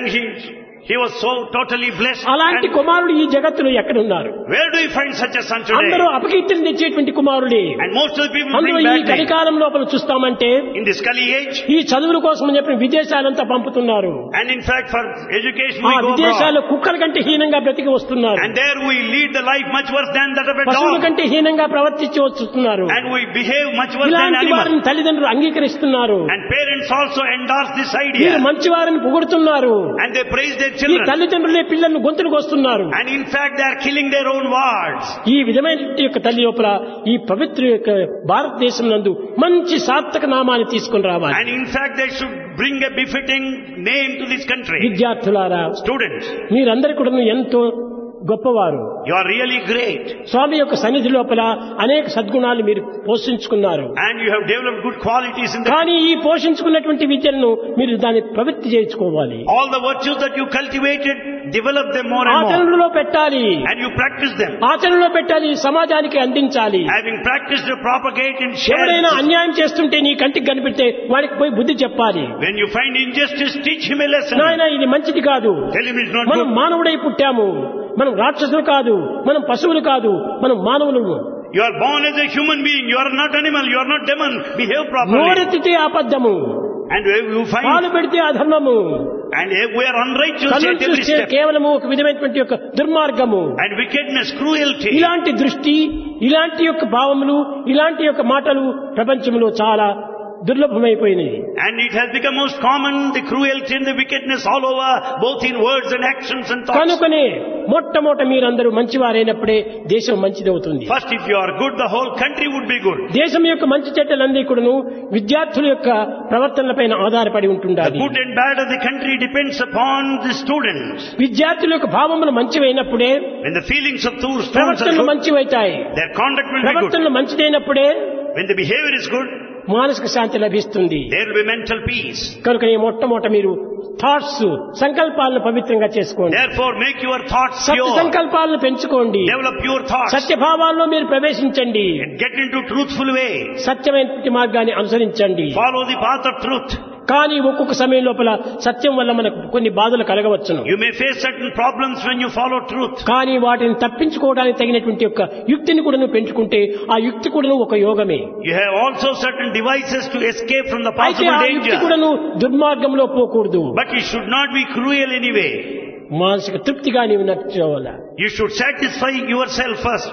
he was so totally blessed. అలాంటి And కుమారుడు ఈ జగత్తులో ఎక్కడున్నారు? where do you find such a son అందరూ today? అపకీర్తిని తెచ్చేటువంటి కుమారుడే. And most of the people అందులో bring ఈ bad name. కలికాలం లోపల చూస్తామంటే In this Kali age, ఈ చదువుల కోసం చెప్పిన విదేశాలంతా పంపుతున్నారు. and in fact for education ఆ we go విదేశాల్లో abroad. కుక్కల కంటే హీనంగా బ్రతికి వస్తున్నారు. And there we lead the life much worse than that of a పశువుల dog. కంటే హీనంగా ప్రవర్తించి వస్తున్నారు. And we behave much worse than ఇలాంటి animals. వారిని తల్లిదండ్రులు అంగీకరిస్తున్నారు. And parents also endorse this వీరు idea. మంచి వారిని పొగుడుతున్నారు. And they praise their ఈ children. తల్లిదండ్రులే పిల్లలను గొంతులకు వస్తున్నారు. And in fact they are killing their own wards. ఈ విధమైన యొక్క తల్లి లోపల ఈ పవిత్ర యొక్క భారతదేశం నందు మంచి సార్థక నామాన్ని తీసుకుని రావాలి. And in fact they should bring a befitting name to this country. విద్యార్థులారా, Students, మీరందరూ కూడా ఎంతో గొప్పవారు. you are really great. స్వామి యొక్క సన్నిధి లోపల అనేక సద్గుణాలు మీరు పోషించుకున్నారు. And you have developed good qualities in the... కానీ ఈ పోషించుకున్నటువంటి విద్యను మీరు దాన్ని ప్రవృత్తి చేయించుకోవాలి. All the virtues that you cultivated, develop them more and more. ఆచరణలో పెట్టాలి. And you practice them. ఆచరణలో పెట్టాలి, సమాజానికి అందించాలి. Having practiced to propagate and share. ఎవరైనా అన్యాయం చేస్తుంటే నీ కంటికి కనిపెడితే వాడికి పోయి బుద్ధి చెప్పాలి. When you find injustice, teach him a lesson. నాయన ఇది మంచిది కాదు. Tell him it's not మనం good. మానవుడై పుట్టాము. మనం రాక్షసులు కాదు, మనం పశువులు కాదు, మనం మానవులు. You are born as a human being. You are not animal. You are not demon. Behave properly. నోరెత్తితే అబద్ధము, And you పాలు find... పెడితే అధర్మము, And we are unrighteous కన్నులు at every చూస్తే step. కేవలము ఒక విధమైనటువంటి యొక్క దుర్మార్గము. And wickedness, cruelty. ఇలాంటి దృష్టి, ఇలాంటి యొక్క భావములు, ఇలాంటి యొక్క మాటలు ప్రపంచంలో చాలా దుర్లభమైపోయినాయి. And it has become most common, the cruelty and the wickedness all over, both in words and actions and thoughts. కనుకనే మొట్టమొదట మీరందరూ మంచివారైనప్పుడే దేశం మంచిదవుతుంది. First, if you are good, the whole country would be good. దేశం యొక్క మంచి చెడ్డలన్నీ కూడాను విద్యార్థుల యొక్క ప్రవర్తనలపైన ఆధారపడి The ఉంటుండాలి. good and bad of the country depends upon the students. విద్యార్థుల యొక్క భావములు మంచివైనప్పుడే When the feelings of those students are ప్రవర్తనలు good, మంచివైతాయి. their conduct will be good. ప్రవర్తనలు మంచిదైనప్పుడే When the behavior is good, మానసిక శాంతి లభిస్తుంది. there will be mental peace. కనుక ఈ మొట్టమొదట మీరు థాట్స్, సంకల్పాలను పవిత్రంగా చేసుకోండి. Therefore, make your thoughts Satya pure. సంకల్పాలను పెంచుకోండి. Develop pure thoughts. సత్యభావాల్లో మీరు ప్రవేశించండి. And get into truthful way. సత్యమైన మార్గాన్ని అనుసరించండి. Follow the path of truth. కానీ ఒక్కొక్క సమయం లోపల సత్యం వల్ల మనకు కొన్ని బాధలు కలగవచ్చును. You may face certain problems when you follow truth. కానీ వాటిని తప్పించుకోవడానికి తగినటువంటి యొక్క యుక్తిని కూడా నువ్వు పెంచుకుంటే ఆ యుక్తి కూడా ఒక యోగమే. You have also certain devices to escape from the అయితే possible ఆ యుక్తి danger. కూడా నువ్వు దుర్మార్గంలో పోకూడదు. But it should not be cruel anyway. మానసిక తృప్తిగా నీవు నచ్చుకోవాలా. You should satisfy yourself first.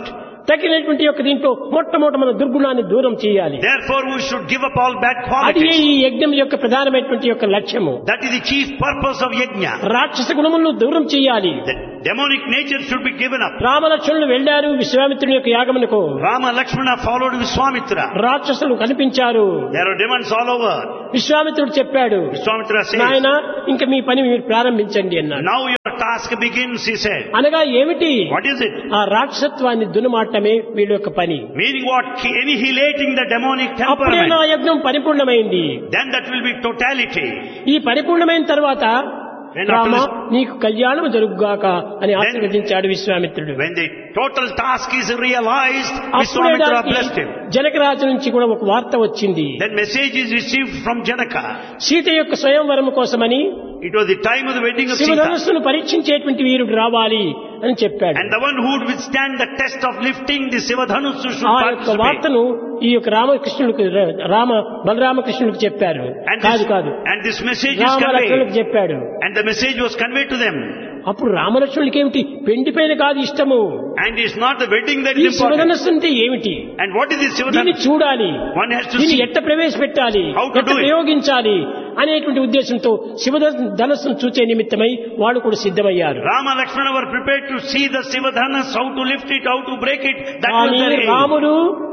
తగినటువంటి యొక్క దీంట్లో మొట్టమొదట మన దుర్గుణాన్ని దూరం చేయాలి. Therefore we should give up all bad అది qualities. ఈ యజ్ఞం యొక్క ప్రధానమైనటువంటి యొక్క లక్ష్యము. That is the chief purpose of yajna. రాక్షస గుణములను దూరం చేయాలి. The demonic nature should be given up. రామలక్ష్మణులు వెళ్లారు విశ్వామిత్రుని యొక్క యాగమునకు. Rama Lakshmana followed Vishwamitra. రాక్షసులు కనిపించారు. There are demons all over. విశ్వామిత్రుడు చెప్పాడు, Vishwamitra says, నాయన ఇంక మీ పని మీరు ప్రారంభించండి అన్నాడు. now your task begins, he said. అనగా ఏమిటి? What is it? ఆ రాక్షసత్వాన్ని దునుమాటమే వీళ్ళ యొక్క పని. Meaning what? Annihilating the demonic అప్పుడే నా temperament. యజ్ఞం పరిపూర్ణమైంది. Then that will be totality. ఈ పరిపూర్ణమైన తర్వాత When రామ after నీకు కళ్యాణం జరుగుగాక అని ఆశీర్వదించాడు విశ్వామిత్రుడు. When the total task is realized, అప్పుడే Vishwamitra దానికి blessed him. జనకరాజు నుంచి కూడా ఒక వార్త వచ్చింది. Then message is received from Janaka. Sita యొక్క స్వయంవరం కోసమని It was the time of the wedding of Sita. శివధనుస్సును పరీక్షించేటువంటి వీరుడు రావాలి అని చెప్పాడు. And the one who would withstand the test of lifting the Sivadhanusu should ఆ యొక్క participate. వార్తను ఈ యొక్క రామకృష్ణులకు బలరామకృష్ణులకు చెప్పారు. కాదు And this message is రామలక్ష్మణులకు conveyed. చెప్పాడు. And the message was conveyed to them. అప్పుడు రామలక్ష్మణులకి ఏమిటి? పెండిపైన కాదు ఇష్టము. And it's not the wedding that ఈ is important. శివధనస్సు అంటే ఏమిటి? And what is this దీన్ని Sivadhanusu? చూడాలి, One has to దీన్ని see. ఎట్ట ప్రవేశపెట్టాలి, How to ఎట్ట do it. ప్రయోగించాలి అనేటువంటి ఉద్దేశంతో శివధనస్సును చూచే నిమిత్తమై వాళ్ళు కూడా సిద్ధమయ్యారు. Rama Lakshmana were prepared to see the Sivadhanas, how to lift it, how to break it. That was కానీ their aim. రాముడు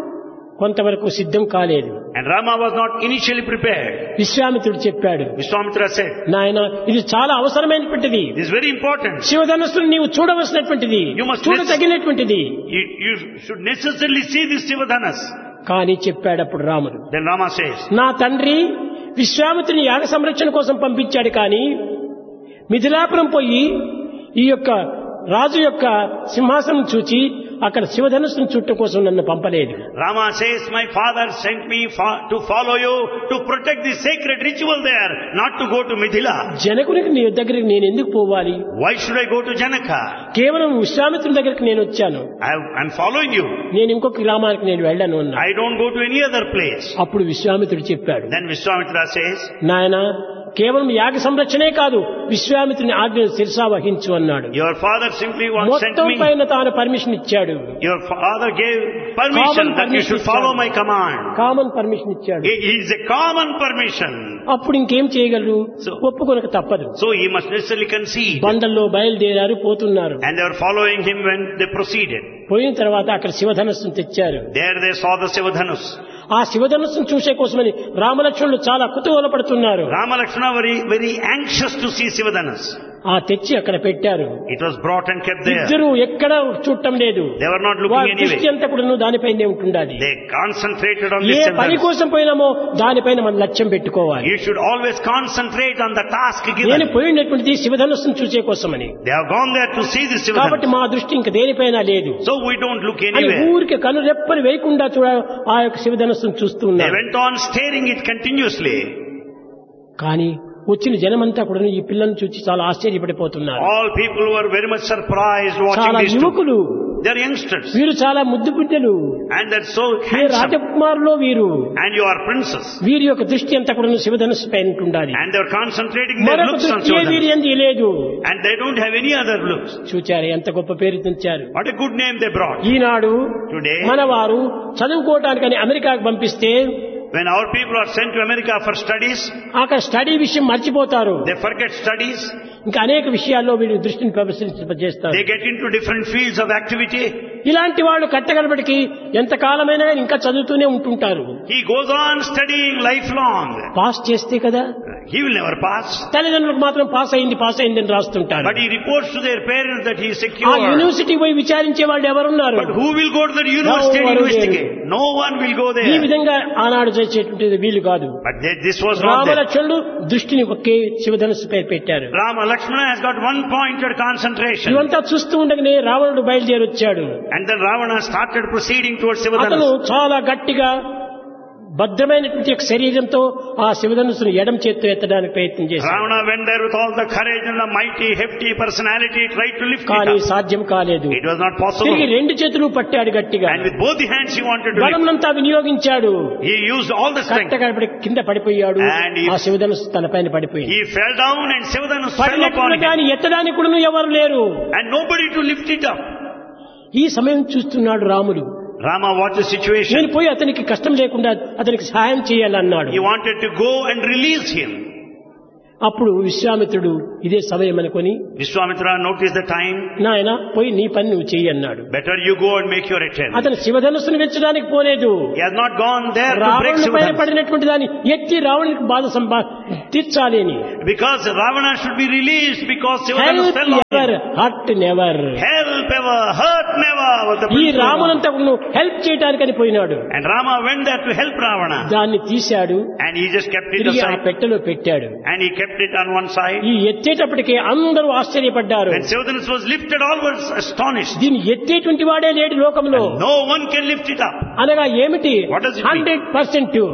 కొంతవరకు సిద్ధం కాలేదు. And Rama was not initially prepared. విశ్వామిత్రుడు చెప్పాడు, Vishwamitra said, నాయన ఇది చాలా అవసరమైనటువంటిది. this is very important. శివధనస్సును నీవు చూడవలసినటువంటిది, You must చూడదగినటువంటిది. You should necessarily see this Sivadhanas. కానీ చెప్పాడు అప్పుడు రాముడు, Then Rama says, నా తండ్రి విశ్వామిత్రుని యాగ సంరక్షణ కోసం పంపించాడు, కానీ మిథిలాపురం పోయి ఈ యొక్క రాజు యొక్క సింహాసనం చూచి అక్కడ శివధనుస్సును చుట్టం కోసం నన్ను పంపలేదు. Rama says, my father sent me to follow you to protect the sacred ritual there, not to go to Mithila. జనకునికి నీ దగ్గరికి నేను ఎందుకు పోవాలి? Why should I go to Janaka? కేవలం విశ్వామిత్రుని దగ్గరికి నేను వచ్చాను, I'm following you. నేను ఇంకొక గ్రామానికి నేను వెళ్ళను అన్నా. I don't go to any other place. అప్పుడు విశ్వామిత్రుడు చెప్పాడు, Then Vishwamitra says, నాయన కేవలం యాగ సంరక్షణే కాదు, విశ్వామిత్రుని ఆజ్ఞను శిరసా వహించు అన్నాడు. your father simply sent మొత్తం me. పైన తాను పర్మిషన్ ఇచ్చాడు. Your father gave permission that you should follow my command. Common permission ఇచ్చాడు. It is a common permission. అప్పుడు ఇంకేం చేయగలరు? ఒప్పుకొనక తప్పదు. So he must necessarily concede. బండల్లో బయలుదేరారు, పోతున్నారు. And they were following him when they proceeded. పోయిన తర్వాత అక్కడ శివధనస్సును తెచ్చారు. There they saw the Sivadhanus. ఆ శివధనస్సును చూసే కోసమని రామలక్ష్మణులు చాలా కుతూహలపడుతున్నారు. Rama Lakshmana were very anxious to see Sivadhanas. ఆ తెచ్చి అక్కడ పెట్టారు. It was brought and kept there. ఇద్దరు ఎక్కడ చూడటం లేదు. They were not looking వారి anyway. దృష్టి అంతా కూడా దానిపైనే ఉంటుండాలి. They concentrated on A this పని Sivadhanas. కోసం పోయినామో దానిపైన మనం లక్ష్యం పెట్టుకోవాలి. You should always concentrate on the task నేను given. పోయినటువంటిది శివధనస్సును చూసే కోసమని. They have gone there to see this కాబట్టి Sivadhanas. మా దృష్టి ఇంక దేనిపైన లేదు So we don't look అని anywhere. ఊరికి కనురెప్పని వేయకుండా ఆ యొక్క శివధనస్సును చూస్తూ They ఉన్నారు. went on staring it continuously. కానీ వచ్చిన జనమంతా కూడా ఈ పిల్లల్ని చూసి చాలా ఆశ్చర్యపడిపోతున్నారు. All people were very much surprised watching చాలా these two. యువకులు, They are youngsters. వీరు చాలా ముద్దు బిడ్డలు, And they're so వీరు handsome. రాజకుమారులో వీరు. And you are princess. వీరి యొక్క దృష్టి అంతా కూడా శివధనుస్సు పైన ఉండాలి. And they're concentrating their మరొక looks on దృష్టి వీరి Sivadhanas. ఎందు లేదు. And they don't have any other looks. చూచారు ఎంత గొప్ప పేరు తెచ్చారు. What a good name they brought. Eenadu Today, మనవారు చదువుకోవటానికని అమెరికాకు పంపిస్తే when our people are sent to America for studies, అక్కడ స్టడీ విషయం మర్చిపోతారు. they forget studies. ఇంకా అనేక విషయాల్లో వీళ్ళు దృష్టిని ప్రదర్శించేస్తారు. They get into different fields of activity. ఇలాంటి వాళ్ళు కట్టగలబడికి ఎంత కాలమైనా ఇంకా చదువుతూనే ఉంటుంటారు. He goes on studying lifelong. Pass చేస్తే కదా, He will never pass. తల్లిదండ్రులకు మాత్రం పాస్ అయింది అని రాస్తుంటారు. But he reports to their parents that he is ఆ secure. యూనివర్సిటీ పోయి విచారించే వాళ్ళు ఎవరున్నారు? But who will go to the university and investigate? No one will go ఈ there. విధంగా ఆనాడు చేసేటువంటిది వీలు కాదు. But this was not there. రామలక్ష్మణుడు దృష్టిని ఒకే శివధనుస్సు పై పెట్టారు. Rama Lakshmana has got one pointed concentration. ఇవంతా చూస్తూ ఉండగానే రావణుడు బయలుదేరి వచ్చాడు. And then Ravana started proceeding towards అతను Sivadhanas. చాలా గట్టిగా భద్రమైనటువంటి యొక్క శరీరంతో ఆ శివధనుస్సును ఎడం చేత్తో ఎత్తడానికి ప్రయత్నం చేశాడు. Ravana went there with all the courage and the mighty, hefty personality, tried to lift కానీ it up. సాధ్యం కాలేదు. It was not possible. తిరిగి రెండు చేతులు పట్టాడు గట్టిగా. And with both the hands he wanted to lift. బలమంతా వినియోగించాడు. He used all the strength. కట్టగడపడి కింద పడిపోయాడు. And he- ఆ శివధనుస్సు తలపైన పడిపోయింది. He fell down and Sivadhanas fell upon పడినప్పుడు him. కానీ ఎత్తడానికి కూడా ఎవరు లేరు. And nobody to lift it up. ఈ సమయం చూస్తున్నాడు రాముడు. Rama watched the situation. నేను పోయి అతనికి కష్టం లేకుండా అతనికి సహాయం చేయాలన్నాడు. He wanted to go and release him. అప్పుడు విశ్వామిత్రుడు ఇదే సమయం అనుకొని, Vishwamitra noticed the time. నాయన పోయి నీ పని నువ్వు చెయ్యి అన్నాడు. Better you go and make your attempt. అతను శివధనుస్సును వెచ్చడానికి పోలేదు. He has not gone there to break రావణుని పైన Shivadhanus. పడినటువంటి దాన్ని ఎత్తి రావణునికి బాధ తీర్చాలి అని. Because Ravana should be released because Shivadhanus help fell on ever him. Hurt never. Help ever, hurt never was the ఈ principle. రామునంతా హెల్ప్ చేయటానికని పోయినాడు. And Rama went there to help Ravana. దాన్ని తీశాడు, And he just kept it తిరిగి ఆ aside. పెట్టెలో పెట్టాడు. And he kept it on one side. ఈ ఎత్తేటప్పటికే అందరూ ఆశ్చర్యపడ్డారు. When Shivadhanus was lifted, all were astonished. దీన్ని ఎత్తేటువంటి వాడే లేడు లోకంలో. No one can lift it up. అనగా ఏమిటి? What does it mean? 100%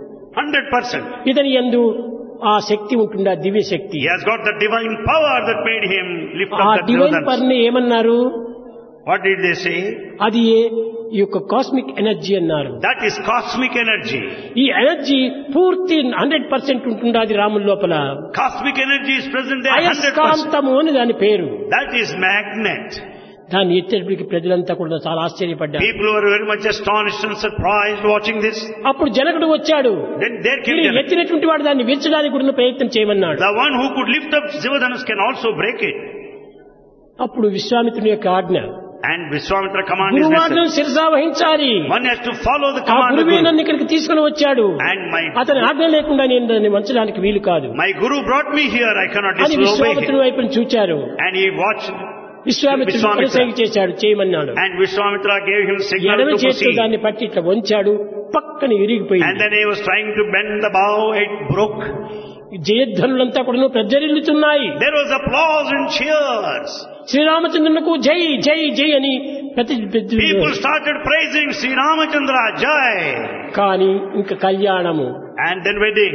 100%. ఇతని యందు ఆ శక్తి ఉంటుందా, దివ్య శక్తి. He has got the divine power that made him lift ఆ up the divine Shivadhanus. Power ని ఏమన్నారు? What did they say? అది ఈ యొక్క కాస్మిక్ ఎనర్జీ అన్నారు. That is cosmic energy. ఈ ఎనర్జీ పూర్తి 100% ఉంటుండాది రాముల లోపల. Cosmic energy is present there 100%. అయస్కాంతము అని దాని పేరు. That is magnet. దాన్ని ఎత్తేటప్పటికి ప్రజలంతా కూడా చాలా ఆశ్చర్యపడ్డారు. People were very much astonished and surprised watching this. అప్పుడు జనకుడు వచ్చాడు. Then there came మీరు Janaka. ఎత్తినటువంటి వాడు దాన్ని విరచడానికి కూడా ప్రయత్నం చేయమన్నాడు. The one who could lift up Shivadhanus can also break it. అప్పుడు విశ్వామిత్రుని యొక్క ఆజ్ఞ, And Vishwamitra command is గురువాజ్ఞను necessary. శిరసా వహించాలి. One has to follow the ఆ command of గురువే Guru. నన్ను ఇక్కడికి తీసుకుని వచ్చాడు. And అతని ఆజ్ఞ లేకుండా నేను దాన్ని వంచడానికి వీలు కాదు my Guru brought me here, I cannot అని disobey విశ్వామిత్రుని him. వైపుని చూచారు. And he watched. విశ్వామిత్రుడు విశ్వామిత్ర. పరిసైగ చేశాడు, చేయమన్నాడు. And Vishwamitra gave him signal ఎడమ to చేతితో proceed. దాన్ని పట్టి ఇట్లా వంచాడు, పక్కన And విరిగిపోయింది. then he was trying to bend the bow, it broke. జయధ్వనులంతా కూడా ప్రజ్వరిల్లుతున్నాయి. There was applause and cheers. శ్రీరామచంద్రునికి జై జై జై అని People started praising Sri Ramachandra, Jai. కానీ ఇంకా కళ్యాణము. And then wedding.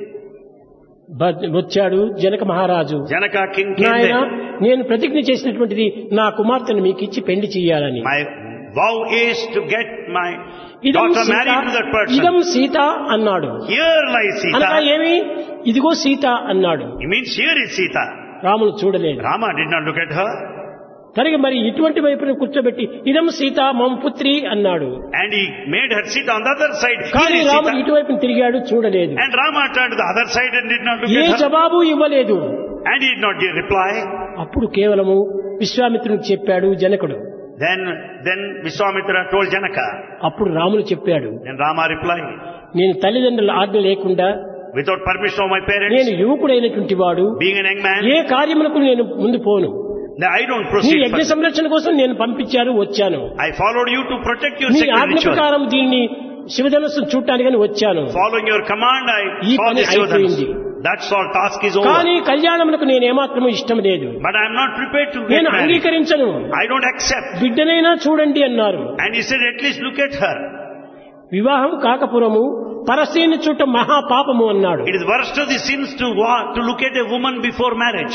వచ్చాడు జనక మహారాజు. Janaka king came నాయన, there. నేను ప్రతిజ్ఞ చేసినటువంటిది నా కుమార్తెను మీకు ఇచ్చి పెళ్లి చెయ్యాలని. My vow is to get my ఇదం daughter Sita, married to that ఇదం person. సీత అన్నాడు. Here lies అనగా Sita. ఏమి? ఇదిగో సీత అన్నాడు. He means here is Sita. రాముడు చూడలేదు. Rama did not look at her. తిరిగి మరి ఇటువంటి వైపున కూర్చోబెట్టి ఇదం సీత మమ పుత్రి అన్నాడు. And he made her sit on the other side. కానీ Here is రాముడు Sita. ఇటువైపున తిరిగాడు, చూడలేదు. And Rama turned to the other side and did not look A at her. జవాబు ఇవ్వలేదు. And he did not give reply. అప్పుడు కేవలము విశ్వామిత్రునికి చెప్పాడు జనకుడు. Then Vishwamitra told Janaka. అప్పుడు రాముడు చెప్పాడు, Then Rama replied, నేను తల్లిదండ్రుల ఆజ్ఞ లేకుండా, without permission of my parents, నేను యువకుడైనటువంటి వాడు, being an young man, ఏ కార్యములకు నేను ముందు పోను. I don't నీ proceed యజ్ఞ further. సంరక్షణ కోసం నేను పంపించాను, వచ్చాను. I followed you to protect your నీ sacred ఆజ్ఞ ritual. ప్రకారం దీన్ని శివధనస్సును చూడటానికని వచ్చాను. Following your command, I ఈ saw పని this Shivadhanus. అయిపోయింది. That's all, task is over. కానీ కళ్యాణములకు నేను ఏమాత్రము ఇష్టం లేదు. But I am not prepared to get నేను married. అంగీకరించను. I don't accept. బిడ్డనైనా చూడండి అన్నారు. And he said, at least look at her. వివాహం కాకపురము పరస్త్రీని చూడటం మహాపాపము అన్నాడు. It is worst of the sins to look at a woman before marriage.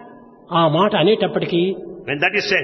ఆ మాట అనేటప్పటికీ When that is said,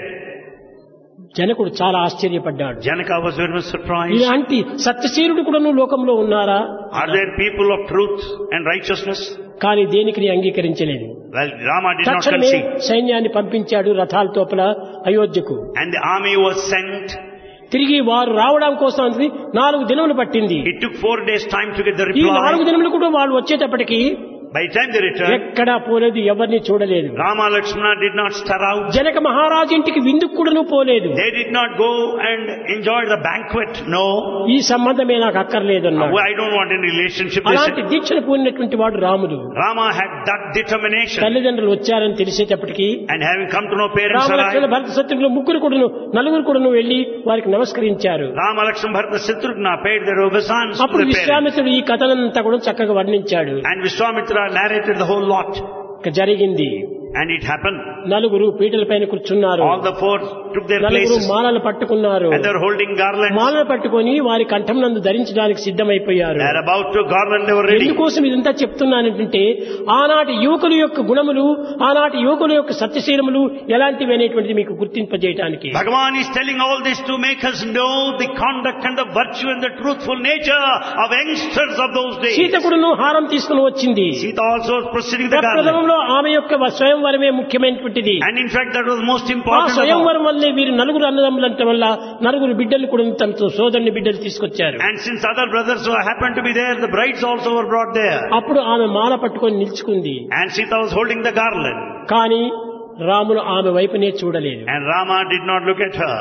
జనకుడు చాలా ఆశ్చర్యపడ్డాడు. Janaka was very much surprised. ఇలాంటి సత్యశీలుడు కూడా లోకంలో ఉన్నారా? Are there people of truth and righteousness? కానీ దేనికి అంగీకరించలేదు. Well, Rama did not తక్షణమే concede. సైన్యాన్ని పంపించాడు రథాల తోపల అయోధ్యకు. And the army was sent. తిరిగి వారు రావడం కోసం 4 దినములు పట్టింది. It took 4 days time to get the ఈ reply. 4 దినములు కూడా వాళ్ళు వచ్చేటప్పటికి By the time they returned, ఎక్కడా పోలేదు, ఎవరిని చూడలేదు. Rama Lakshmana did not stir out. Janaka మహారాజు ఇంటికి విందుకు కూడాను పోలేదు. They did not go and enjoy the banquet. No. ఈ సంబంధమే నాకు అక్కర్లేదన్నాడు. I don't want any relationship. They అలాంటి said. దీక్షను పూనినటువంటి వాడు రాముడు. Rama had that determination. తల్లిదండ్రులు వచ్చారని తెలిసేటప్పటికి And having come to know parents Ramalakshmana arrived, భరత శత్రుఘ్నులు నలుగురు కూడాను వెళ్లి వారికి నమస్కరించారు. Rama Lakshmana Bharata Shatrugna paid their obeisance to అప్పుడు the parents. విశ్వామిత్రుడు ఈ కథనంతా కూడా చక్కగా వర్ణించాడు. And Vishwamitra narrated the whole lot. జరిగింది. And it happened. నలుగురు పీటల పైన కూర్చున్నారు. All the 4 took their నలుగురు places. మాలలు పట్టుకున్నారు. And they're holding garlands. మాలలు పట్టుకొని వారి కంఠం నందు ధరించడానికి సిద్ధమైపోయారు. They're about to garland, they were ready. ఎందుకోసం ఇదంతా చెప్తున్నానంటే ఆనాటి యువకుల యొక్క గుణములు, ఆనాటి యువకుల యొక్క సత్యశీలములు ఎలాంటివి అనేటువంటిది మీకు గుర్తింపజేయడానికి. Bhagavan is telling all this to make us know the conduct and the virtue and the truthful nature of youngsters of those days. Sita కూడాను హారం తీసుకుని వచ్చింది. Sita also was proceeding the garland. ప్రప్రథమంలో ఆమె యొక్క స్వయంవరం స్వయంవరమే ముఖ్యమైనటువంటిది. And in fact that was most ఆ important of all. స్వయంవరం వల్లే వీరు నలుగురు అన్నదమ్ములంటే వల్ల నలుగురు బిడ్డలు కూడా తనతో సోదరుని బిడ్డలు తీసుకొచ్చారు. And since other brothers who happened to be there, the brides also were brought there. అప్పుడు ఆమె మాల పట్టుకొని నిల్చుకుంది. And Sita was holding the garland. కానీ రాముడు ఆమె వైపునే చూడలేదు. And Rama did not look at her.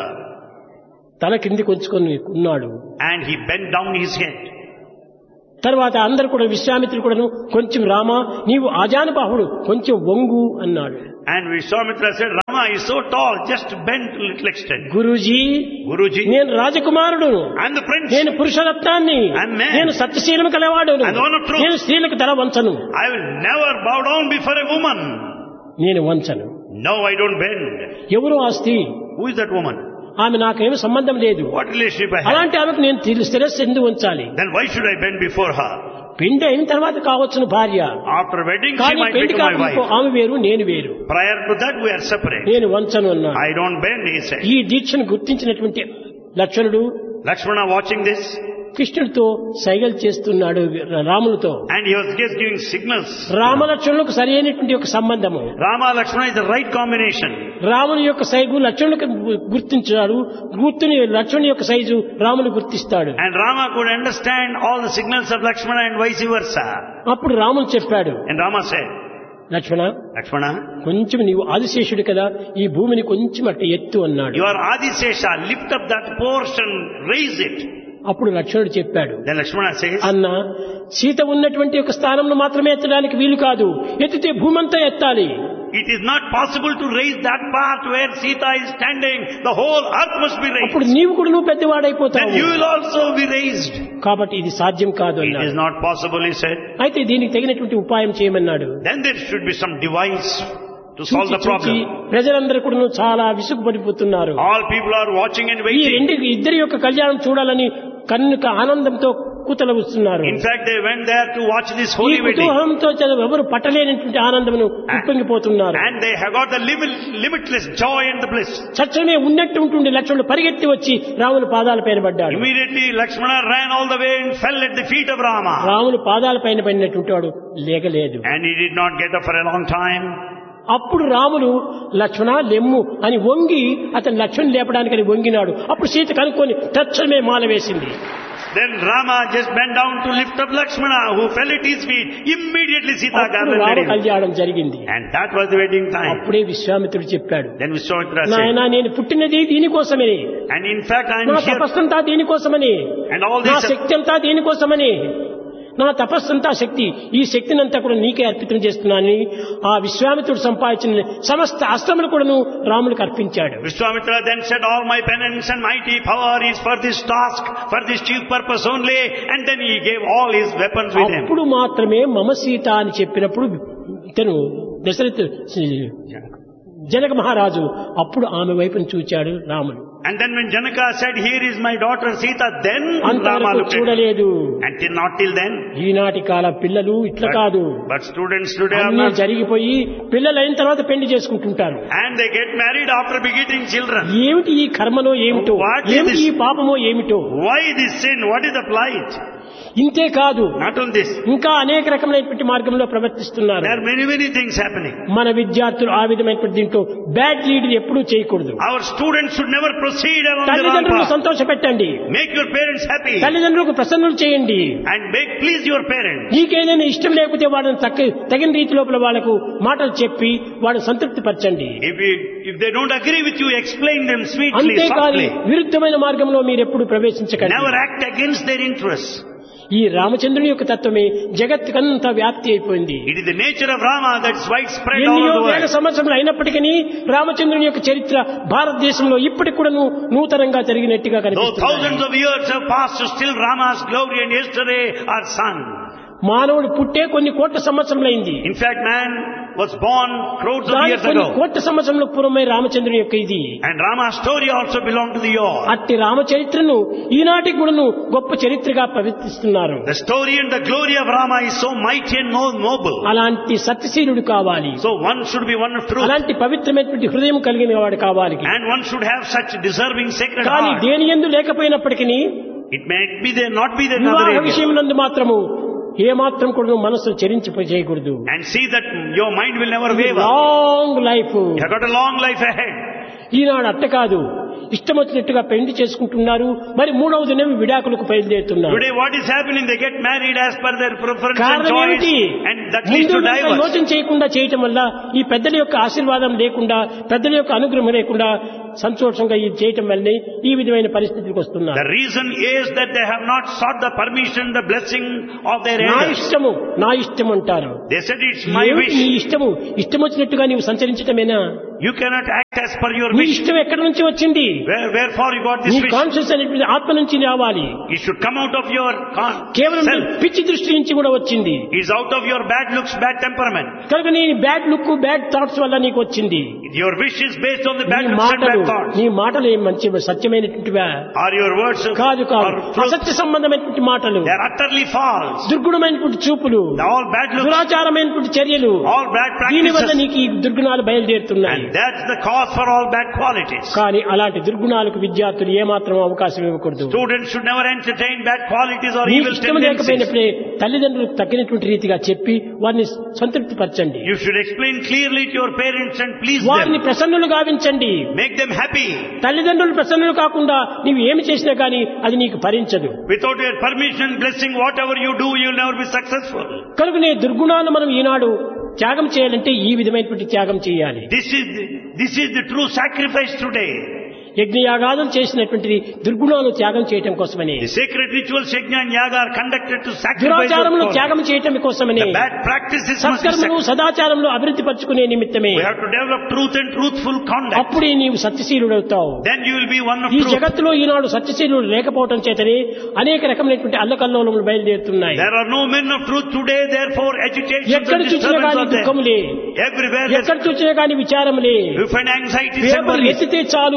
తల కింది కొంచుకొని ఉన్నాడు. And he bent down his head. తర్వాత అందరు కూడా విశ్వామిత్రుడు కూడాను కొంచెం రామా నీవు ఆజానుబాహుడు కొంచెం వంగు అన్నాడు. And Vishwamitra said, Rama is so tall, just bend a little extent. Guruji, నేను రాజకుమారుడును, I'm the prince. నేను పురుషరత్నాన్ని, నేను సత్యశీలము కలవాడును, నేను స్త్రీలకు తల వంచను. I will never bow down before a woman. నేను వంచను. No, I don't bend. ఎవరు ఆ స్త్రీ? Who is that woman? ఆమె నాకేమి సంబంధం లేదు. What relationship I have? అలాంటి ఆమెకు నేను శిరస్సు ఎందుకు వంచాలి? Then why should I bend before her? పెళ్లి అయిన తర్వాత కావచ్చును భార్య. After wedding, she కానీ might పెళ్లి become my wife. ఆమె వేరు, నేను వేరు. Prior to that, we are separate. నేను వంచను అన్నాడు. I don't bend, he said. ఈ దీక్షను గుర్తించినటువంటి లక్ష్మణుడు Lakshmana watching this, కృష్ణుడితో సైగలు చేస్తున్నాడు రాములతో. and he was just giving signals. రామలక్ష్మణులకు సరి అయినటువంటి ఒక సంబంధము. Rama Lakshmana is the right combination. రాముని యొక్క సైగు లక్ష్మణులకు గుర్తించాడు, గుర్తుని లక్ష్మణుని యొక్క సైజు రాముని గుర్తిస్తాడు. And Rama could understand all the signals of Lakshmana and vice versa. అప్పుడు రాముడు చెప్పాడు, And Rama said, లక్ష్మణ, కొంచెం నీవు ఆదిశేషుడు కదా, ఈ భూమిని కొంచెం అట్టు ఎత్తు అన్నాడు. You are Adisesha, lift up that portion, raise it. అప్పుడు లక్ష్మణుడు చెప్పాడు, Then Lakshmana says, అన్న, సీత ఉన్నటువంటి ఒక స్థానంలో మాత్రమే ఎత్తడానికి వీలు కాదు, ఎత్తితే భూమంతా ఎత్తాలి. it is not possible to raise that part where Sita is standing. The whole earth must be raised. అప్పుడు నీవు కూడా నువ్వు పెద్దవాడైపోతావు. Then you will also be raised. కాబట్టి ఇది సాధ్యం కాదు It అన్నాడు. is not possible, he said. అయితే దీనికి తగినటువంటి ఉపాయం చేయమన్నాడు. Then there should be some device to solve the problem. ప్రజలందరూ కూడా చాలా విసుగుపడిపోతున్నారు. All people are watching and ఈ waiting. ఇద్దరి యొక్క కళ్యాణం చూడాలని కన్నుక ఆనందంతో కుతలవుతున్నారు. In fact, they went there to watch this ఈ holy wedding. కుతూహలంతో ఎవరు పట్టలేనటువంటి ఆనందమును ఉప్పొంగిపోతున్నారు. And they have got the limitless joy and the bliss. చచ్చమే ఉన్నట్టు ఉంటుండే లక్ష్మణుడు పరిగెత్తి వచ్చి రాముని పాదాల పైన పడ్డాడు. Immediately Lakshmana ran all the way and fell at the feet of Rama. రాముని పాదాల పైన పడినటువంటి వాడు లేగలేదు. And he did not get up for a long time. అప్పుడు రాముడు లక్ష్మణ లెమ్ము అని వంగి అతను లక్ష్మణ్ లేపడానికని వంగినాడు. అప్పుడు సీత కనుక్కొని తక్షణమే మాల వేసింది. Then Rama just bent down to lift up Lakshmana, who fell at his feet. Immediately Sita gathered Rama him. కళ్యాణం జరిగింది. And that was the wedding time. అప్పుడే విశ్వామిత్రుడు చెప్పాడు, Then Vishwamitra said, నాయనా నేను పుట్టినది దీనికోసమే, and in fact I am నా here. తపస్సంతా దీనికోసమని, And all నా this, శక్తి అంతా దీనికోసమని, నా తపస్సంతా శక్తి, ఈ శక్తినంతా కూడా నీకే అర్పితం చేస్తున్నానని ఆ విశ్వామిత్రుడు సంపాదించిన సమస్త అస్త్రములు కూడాను రాముడికి అర్పించాడు. Vishwamitra then said, all my penance and mighty power is for this task, for this chief purpose only. And then he gave all his weapons with him. అప్పుడు మాత్రమే మమ సీత అని చెప్పినప్పుడు ఇతను దశరథ జనక మహారాజు అప్పుడు ఆమె వైపును చూచాడు రాముడు. And then when Janaka said, here is my daughter Sita, then Rama అంతవరకు looked at him. చూడలేదు. Until not till then. ఈనాటి కాల పిల్లలు ఇట్లా కాదు. But students today are అన్నీ not. జరిగిపోయి పిల్లలు అయిన తర్వాత పెళ్లి చేసుకుంటుంటారు. And they get married after begetting children. ఏమిటి ఈ కర్మనో ఏమిటో, What is ఏమిటి this? ఈ పాపమో ఏమిటో. Why this sin? What is the plight? ఇంతే కాదు, Not only this. ఇంకా అనేక రకమైనటువంటి మార్గంలో ప్రవర్తిస్తున్నారు. There are many things happening. మన విద్యార్థులు ఆ విధమైనటువంటి దీంట్లో బ్యాడ్ లీడ్ ఎప్పుడూ చేయకూడదు. Our students should never proceed along the wrong తల్లిదండ్రులను path. సంతోష పెట్టండి, Make your parents happy. తల్లిదండ్రులకు ప్రసన్నులు చేయండి. And please your parents. నీకేదైనా ఇష్టం లేకపోతే వాళ్ళని తగిన రీతి లోపల వాళ్ళకు మాటలు చెప్పి వాళ్ళని సంతృప్తి పరచండి. If they don't agree with you, explain them sweetly, అంతేకాని softly. విరుద్ధమైన మార్గంలో మీరు ఎప్పుడు ప్రవేశించకండి. Never act against their interests. ఈ రామచంద్రుని యొక్క తత్వమే జగత్తుకంతా వ్యాప్తి అయిపోయింది. It is the nature of Rama that's widespread all ఎన్నో over the వేల world. సంవత్సరములు అయినప్పటికీ రామచంద్రుని యొక్క చరిత్ర భారతదేశంలో ఇప్పటికి కూడా నూతనంగా జరిగినట్టుగా Though కనిపిస్తుంది. thousands of years have passed, still Rama's glory and yesterday are sung. మానవుడు పుట్టే కొన్ని కోట్ల సంవత్సరములైంది. In fact, man was born crores of దాని years కొన్ని ago. కోట్ల సంవత్సరముల పూర్వమే రామచంద్రుని యొక్క ఇది. And Rama's story also belonged to the year. అట్టి రామచరిత్రను ఈనాటికి కూడాను గొప్ప చరిత్రగా ప్రవర్తిస్తున్నారు. The story and the glory of Rama is so mighty and noble. అలాంటి సత్యశీలుడు కావాలి, So one should be one of truth. అలాంటి పవిత్రమైనటువంటి హృదయం కలిగిన వాడు కావాలి. And one should have such deserving sacred కానీ heart. దేని యందు లేకపోయినప్పటికీ It may be there, not be there in other వివాహ areas. విషయం నందు మాత్రము ఏమాత్రం కూడా మనసు చెరించిపోయి చేయకూడదు. And see that your mind will never waver. Long life. You have got a long life ahead. ఈనాడు అట్ట కాదు, ఇష్టం వచ్చినట్టుగా పెళ్లి చేసుకుంటున్నారు, మరి మూడవ దినం విడాకులకు బయలుదేరుతున్నారు. Today what is happening? They get married as per their preference and కారణం choice, ఏమిటి? and that leads to divorce. యోచన చేయకుండా చేయటం వల్ల, ఈ పెద్దల యొక్క ఆశీర్వాదం లేకుండా, పెద్దల యొక్క అనుగ్రహం లేకుండా సంతోషంగా ఇది చేయటం వల్లనే ఈ విధమైన పరిస్థితికి వస్తున్నారు. The reason is that they have not sought the permission, the blessing of their నా elders. ఇష్టము, నా ఇష్టం అంటారు. They said it's my wish. నీ ఇష్టము, ఇష్టం వచ్చినట్టుగా నీవు సంచరించటమేనా? You cannot act as per your నీ wish. ఇష్టం ఎక్కడి నుంచి వచ్చింది? Wherefore you got this నీ wish? కాన్షియస్ అనేటువంటి ఆత్మ నుంచి రావాలి. It should come out of your కేవలం self. పిచ్చి దృష్టి నుంచి కూడా వచ్చింది. It's out of your bad looks, bad temperament. కనుక నీ బ్యాడ్ లుక్, బ్యాడ్ థాట్స్ వల్ల నీకు వచ్చింది. Your wish is based on the bad నీ looks and మాటలు, bad thoughts. నీ మాటలు ఏం మంచి సత్యమైనటువంటివా? Are your words కాదు కాదు, are truth? అసత్య సంబంధమైనటువంటి మాటలు, They are utterly false. దుర్గుణమైనటువంటి చూపులు, They're all bad looks, దురాచారమైనటువంటి చర్యలు, all bad దీని వల్ల practices. నీకు ఈ దుర్గుణాలు బయలుదేరుతున్నాయి. And that's the cause for all bad qualities. కానీ అలాంటి దుర్గుణాలకు విద్యార్థులు ఏమాత్రం అవకాశం ఇవ్వకూడదు. Students should never entertain bad qualities or నీకు evil ఇష్టం tendencies. లేకపోయినప్పుడే తల్లిదండ్రులకు తగినటువంటి రీతిగా చెప్పి వారిని సంతృప్తి పరచండి. You should explain clearly to your parents and please వారిని them. ప్రసన్నులు గావించండి. Make them happy. తల్లిదండ్రులు ప్రసన్నులు కాకుండా నీవు ఏమి చేసినా కానీ అది నీకు ఫలించదు. Without your permission, blessing, whatever you do, you'll never be successful. కనుక నీ దుర్గుణాలను మనం ఈనాడు త్యాగం చేయాలంటే ఈ విధమైనటువంటి త్యాగం చేయాలి. This is the true sacrifice today. యజ్ఞయాగాదులు చేసినటువంటిది దుర్గుణాలు త్యాగం చేయటం కోసమని. The sacred rituals, yajna and yaga, are conducted to sacrifice దురాచారములు those త్యాగం చేయటం కోసమని. The bad practices must be సత్కర్మలు సదాచారములు అభివృద్ధి పరచుకునే నిమిత్తమే. We have to develop truth and truthful conduct. అప్పుడే నీవు సత్యశీలుడవుతావు. Then you will be one of ఈ truth. జగత్తులో ఈనాడు సత్యశీలుడు లేకపోవటం చేతనే అనేక రకమైనటువంటి అల్లకల్లోలములు బయలుదేరుతున్నాయి. There are no men of truth today, therefore agitation ఎక్కడ and చూసినా disturbance కానీ are there. దుఃఖములే, Everywhere ఎక్కడ చూసినా కానీ విచారములే. you find anxieties and paper worries. ఎత్తితే చాలు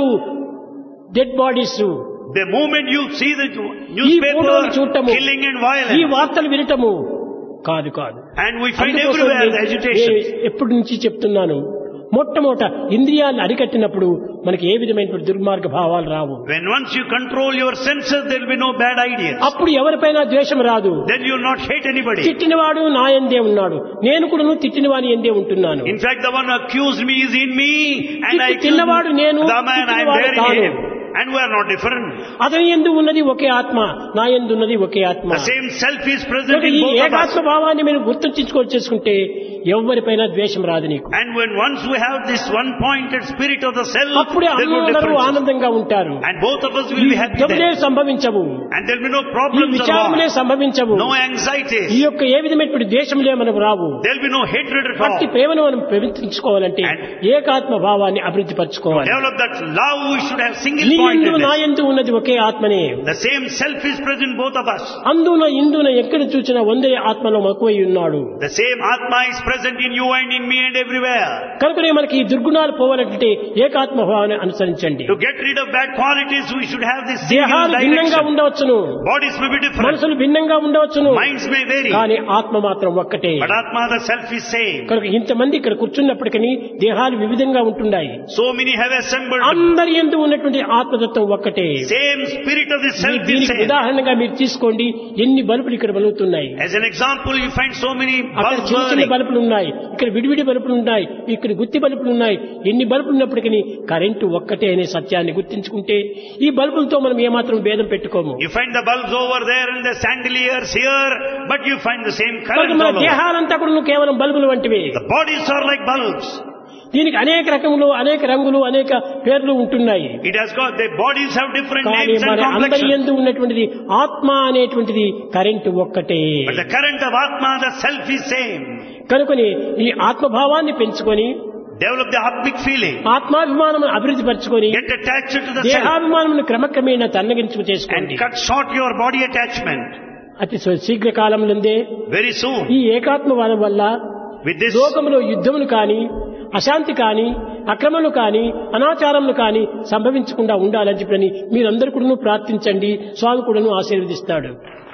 dead bodies. The moment you see the ఈ ఫోటోలు newspaper, చూడటము, killing and ఈ violence, వార్తలు వినటము కాదు కాదు. and we find అందుకోసం everywhere the నేను agitation. ఎప్పటి నుంచి చెప్తున్నాను, మొట్టమొదట ఇంద్రియాలను అరికట్టినప్పుడు మనకి ఏ విధమైన దుర్మార్గ భావాలు రావు. When once you control your senses, there will be no bad ideas. అప్పుడు ఎవరిపైనా ద్వేషం రాదు. Then you will not hate anybody. తిట్టినవాడు నా యందే ఉన్నాడు, నేను కూడా తిట్టిన వాని యందే ఉంటున్నాను. In fact, the one who accused me is in me, and I accuse తిన్నవాడు నేను, the man, I am తిట్టినవాడు bearing తాను. him. And we are not different. అతని యందు ఉన్నది ఒకే ఆత్మ, నా యందు ఉన్నది ఒకే ఆత్మ. The same self is present in ఈ both of us. ఏకాత్మ భావాన్ని మీరు గుర్తుంచుకొచ్చేసుకుంటే ఎవరిపైన ద్వేషం రాదు నీకు. And when once we have this one pointed spirit of the self, అప్పుడే there will be అందరూ differences. ఆనందంగా ఉంటారు. And both of us will be happy యుద్ధములే then. సంభవించవు, And there will be no ఈ problems or విచారములే war. సంభవించవు, No anxieties. ఈ యొక్క ఏ విధమైనటువంటి ద్వేషములే మనకు రావు. There will be no hatred at అట్టి all. ప్రేమను మనం పెంచుకోవాలంటే ఏకాత్మ భావాన్ని అభివృద్ధి పరచుకోవాలి. Develop that love, we should have single నీ యందు నా pointedness. యందు ఉన్నది ఒకే ఆత్మనే. The same self is present both of us. అందున ఇందున ఎక్కడ చూసినా వందే ఆత్మలో మక్కువై ఉన్నాడు. The same Atma is present in you and in me and everywhere. కనుకనే మనకి ఈ దుర్గుణాలు పోవాలంటే ఏకాత్మ భావాన్ని అనుసరించండి. To get rid of bad qualities, we should have this single దేహాలు భిన్నంగా direction. ఉండవచ్చును, Bodies may be different. మనసులు భిన్నంగా ఉండవచ్చును, Minds may vary. కానీ ఆత్మ మాత్రం ఒక్కటే. But Atma, the self, is same. కనుక ఇంతమంది ఇక్కడ కూర్చున్నప్పటికీ దేహాలు వివిధంగా ఉంటున్నాయి. So many have assembled. అందరి యందు ఉన్నటువంటి ఆత్మతత్వం ఒక్కటే. Same spirit of the self is దీనికి same. ఉదాహరణగా మీరు తీసుకోండి, ఎన్ని బల్బులు ఇక్కడ వెలుగుతున్నాయి. As an example, you find so many అక్కడ bulbs చిన్న చిన్న burning. బల్బులు ఉన్నాయి, ఇక్కడ విడివిడి బల్బులు ఉన్నాయి, ఇక్కడ గుత్తి బల్బులు ఉన్నాయి. ఎన్ని బల్బులు ఉన్నప్పటికీ కరెంటు ఒక్కటే అనే సత్యాన్ని గుర్తించుకుంటే ఈ బల్బులతో మనం ఏమాత్రం భేదం పెట్టుకోము. You find the bulbs over there and the chandeliers here, but you find the same కనుక current మన all over. దేహాలంతా కూడా కేవలం బల్బులు వంటివి. The bodies are like bulbs. దీనికి అనేక రకములు, అనేక రంగులు, అనేక పేర్లు ఉంటున్నాయి. It has got, the bodies have different కానీ names and మన అందరి complexions. యందు ఉన్నటువంటిది ఆత్మ అనేటువంటిది కరెంటు ఒక్కటే. But the current of Atma, the self, is same. కనుకొని ఈ ఆత్మభావాన్ని పెంచుకొని Develop the Atmic feeling. ఆత్మాభిమానం అభివృద్ధి పరచుకొని Get attached to the self దేహాభిమానమును క్రమక్రమేణా తన్నగించుకు and చేసుకోండి. cut short your body attachment. అతి శీఘ్ర కాలంలోనే Very soon. ఈ ఏకాత్మవాదం వల్ల With this, లోకములో యుద్ధములు కాని, అశాంతి కాని, అక్రమములు కాని, అనాచారములు కాని సంభవించకుండా ఉండాలని చెప్పని మీరందరూ కూడా ప్రార్థించండి. స్వామి కూడా ఆశీర్వదిస్తాడు.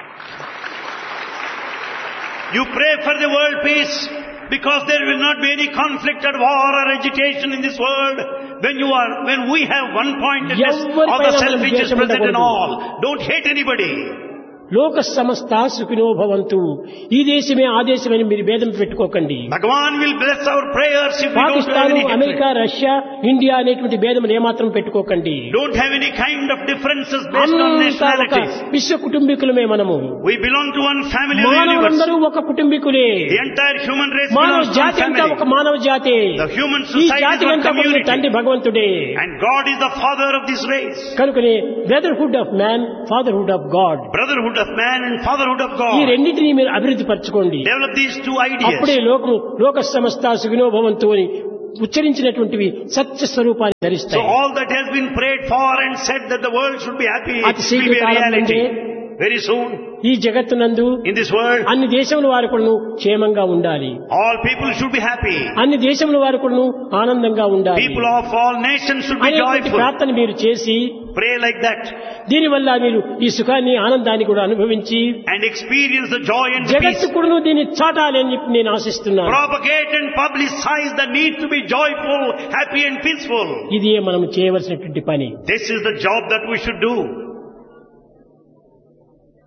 you pray for the world peace, because there will not be any conflict or war or agitation in this world. When we have one pointedness of the self which is present in all. Don't hate anybody. లోక సమస్త సుఖినో భవంతు. ఈ దేశమే ఆ దేశమని మీరు భేదం పెట్టుకోకండి. Bhagavan will bless our prayers if we don't have Pakistan, any hatred. America, Russia, India అనేటువంటి భేదం ఏమాత్రం పెట్టుకోకండి. Don't have any kind of differences based on అంతా ఒక nationalities. విశ్వ కుటుంబీకులమే మనము. We belong to one family of the universe. మానవులందరూ ఒక కుటుంబీకులే. The entire human race మానవ belongs to one జాతి అంతా ఒక family. మానవ జాతే. The human ఈ society is జాతి one అంతా కూడా community. తండ్రి భగవంతుడే. And God is the father of this race. కనుకనే brotherhood of man, fatherhood of God, Brotherhood of man and fatherhood of God. ఈ రెండింటినీ మీరు అభివృద్ధి పరచుకోండి. Develop these two అప్పుడే ideas. లోక సమస్త సుఖినో భవంతు అని ఉచ్చరించినటువంటివి సత్య స్వరూపాన్ని So ధరిస్తాయి. all that has been prayed for and said that the world should be happy అతి will శీఘ్ర be a కాలం reality. నుండే Very soon ఈ జగత్తునందు in this world, అన్ని దేశముల వారు కూడాను క్షేమంగా ఉండాలి. all people should be happy. అన్ని దేశముల వారు కూడాను ఆనందంగా ఉండాలి. People of all nations should be అనేటువంటి joyful. ప్రార్థన మీరు చేసి Pray like that దీనివల్ల మీరు ఈ సుఖాన్ని ఆనందాన్ని కూడా అనుభవించి and experience the joy and the జగత్తు peace. కూడాను దీన్ని చాటాలి అని చెప్పి నేను ఆశిస్తున్నాను. Propagate and publicize the need to be joyful, happy and peaceful. ఇది మనం చేయవలసినటువంటి పని. This is the job that we should do.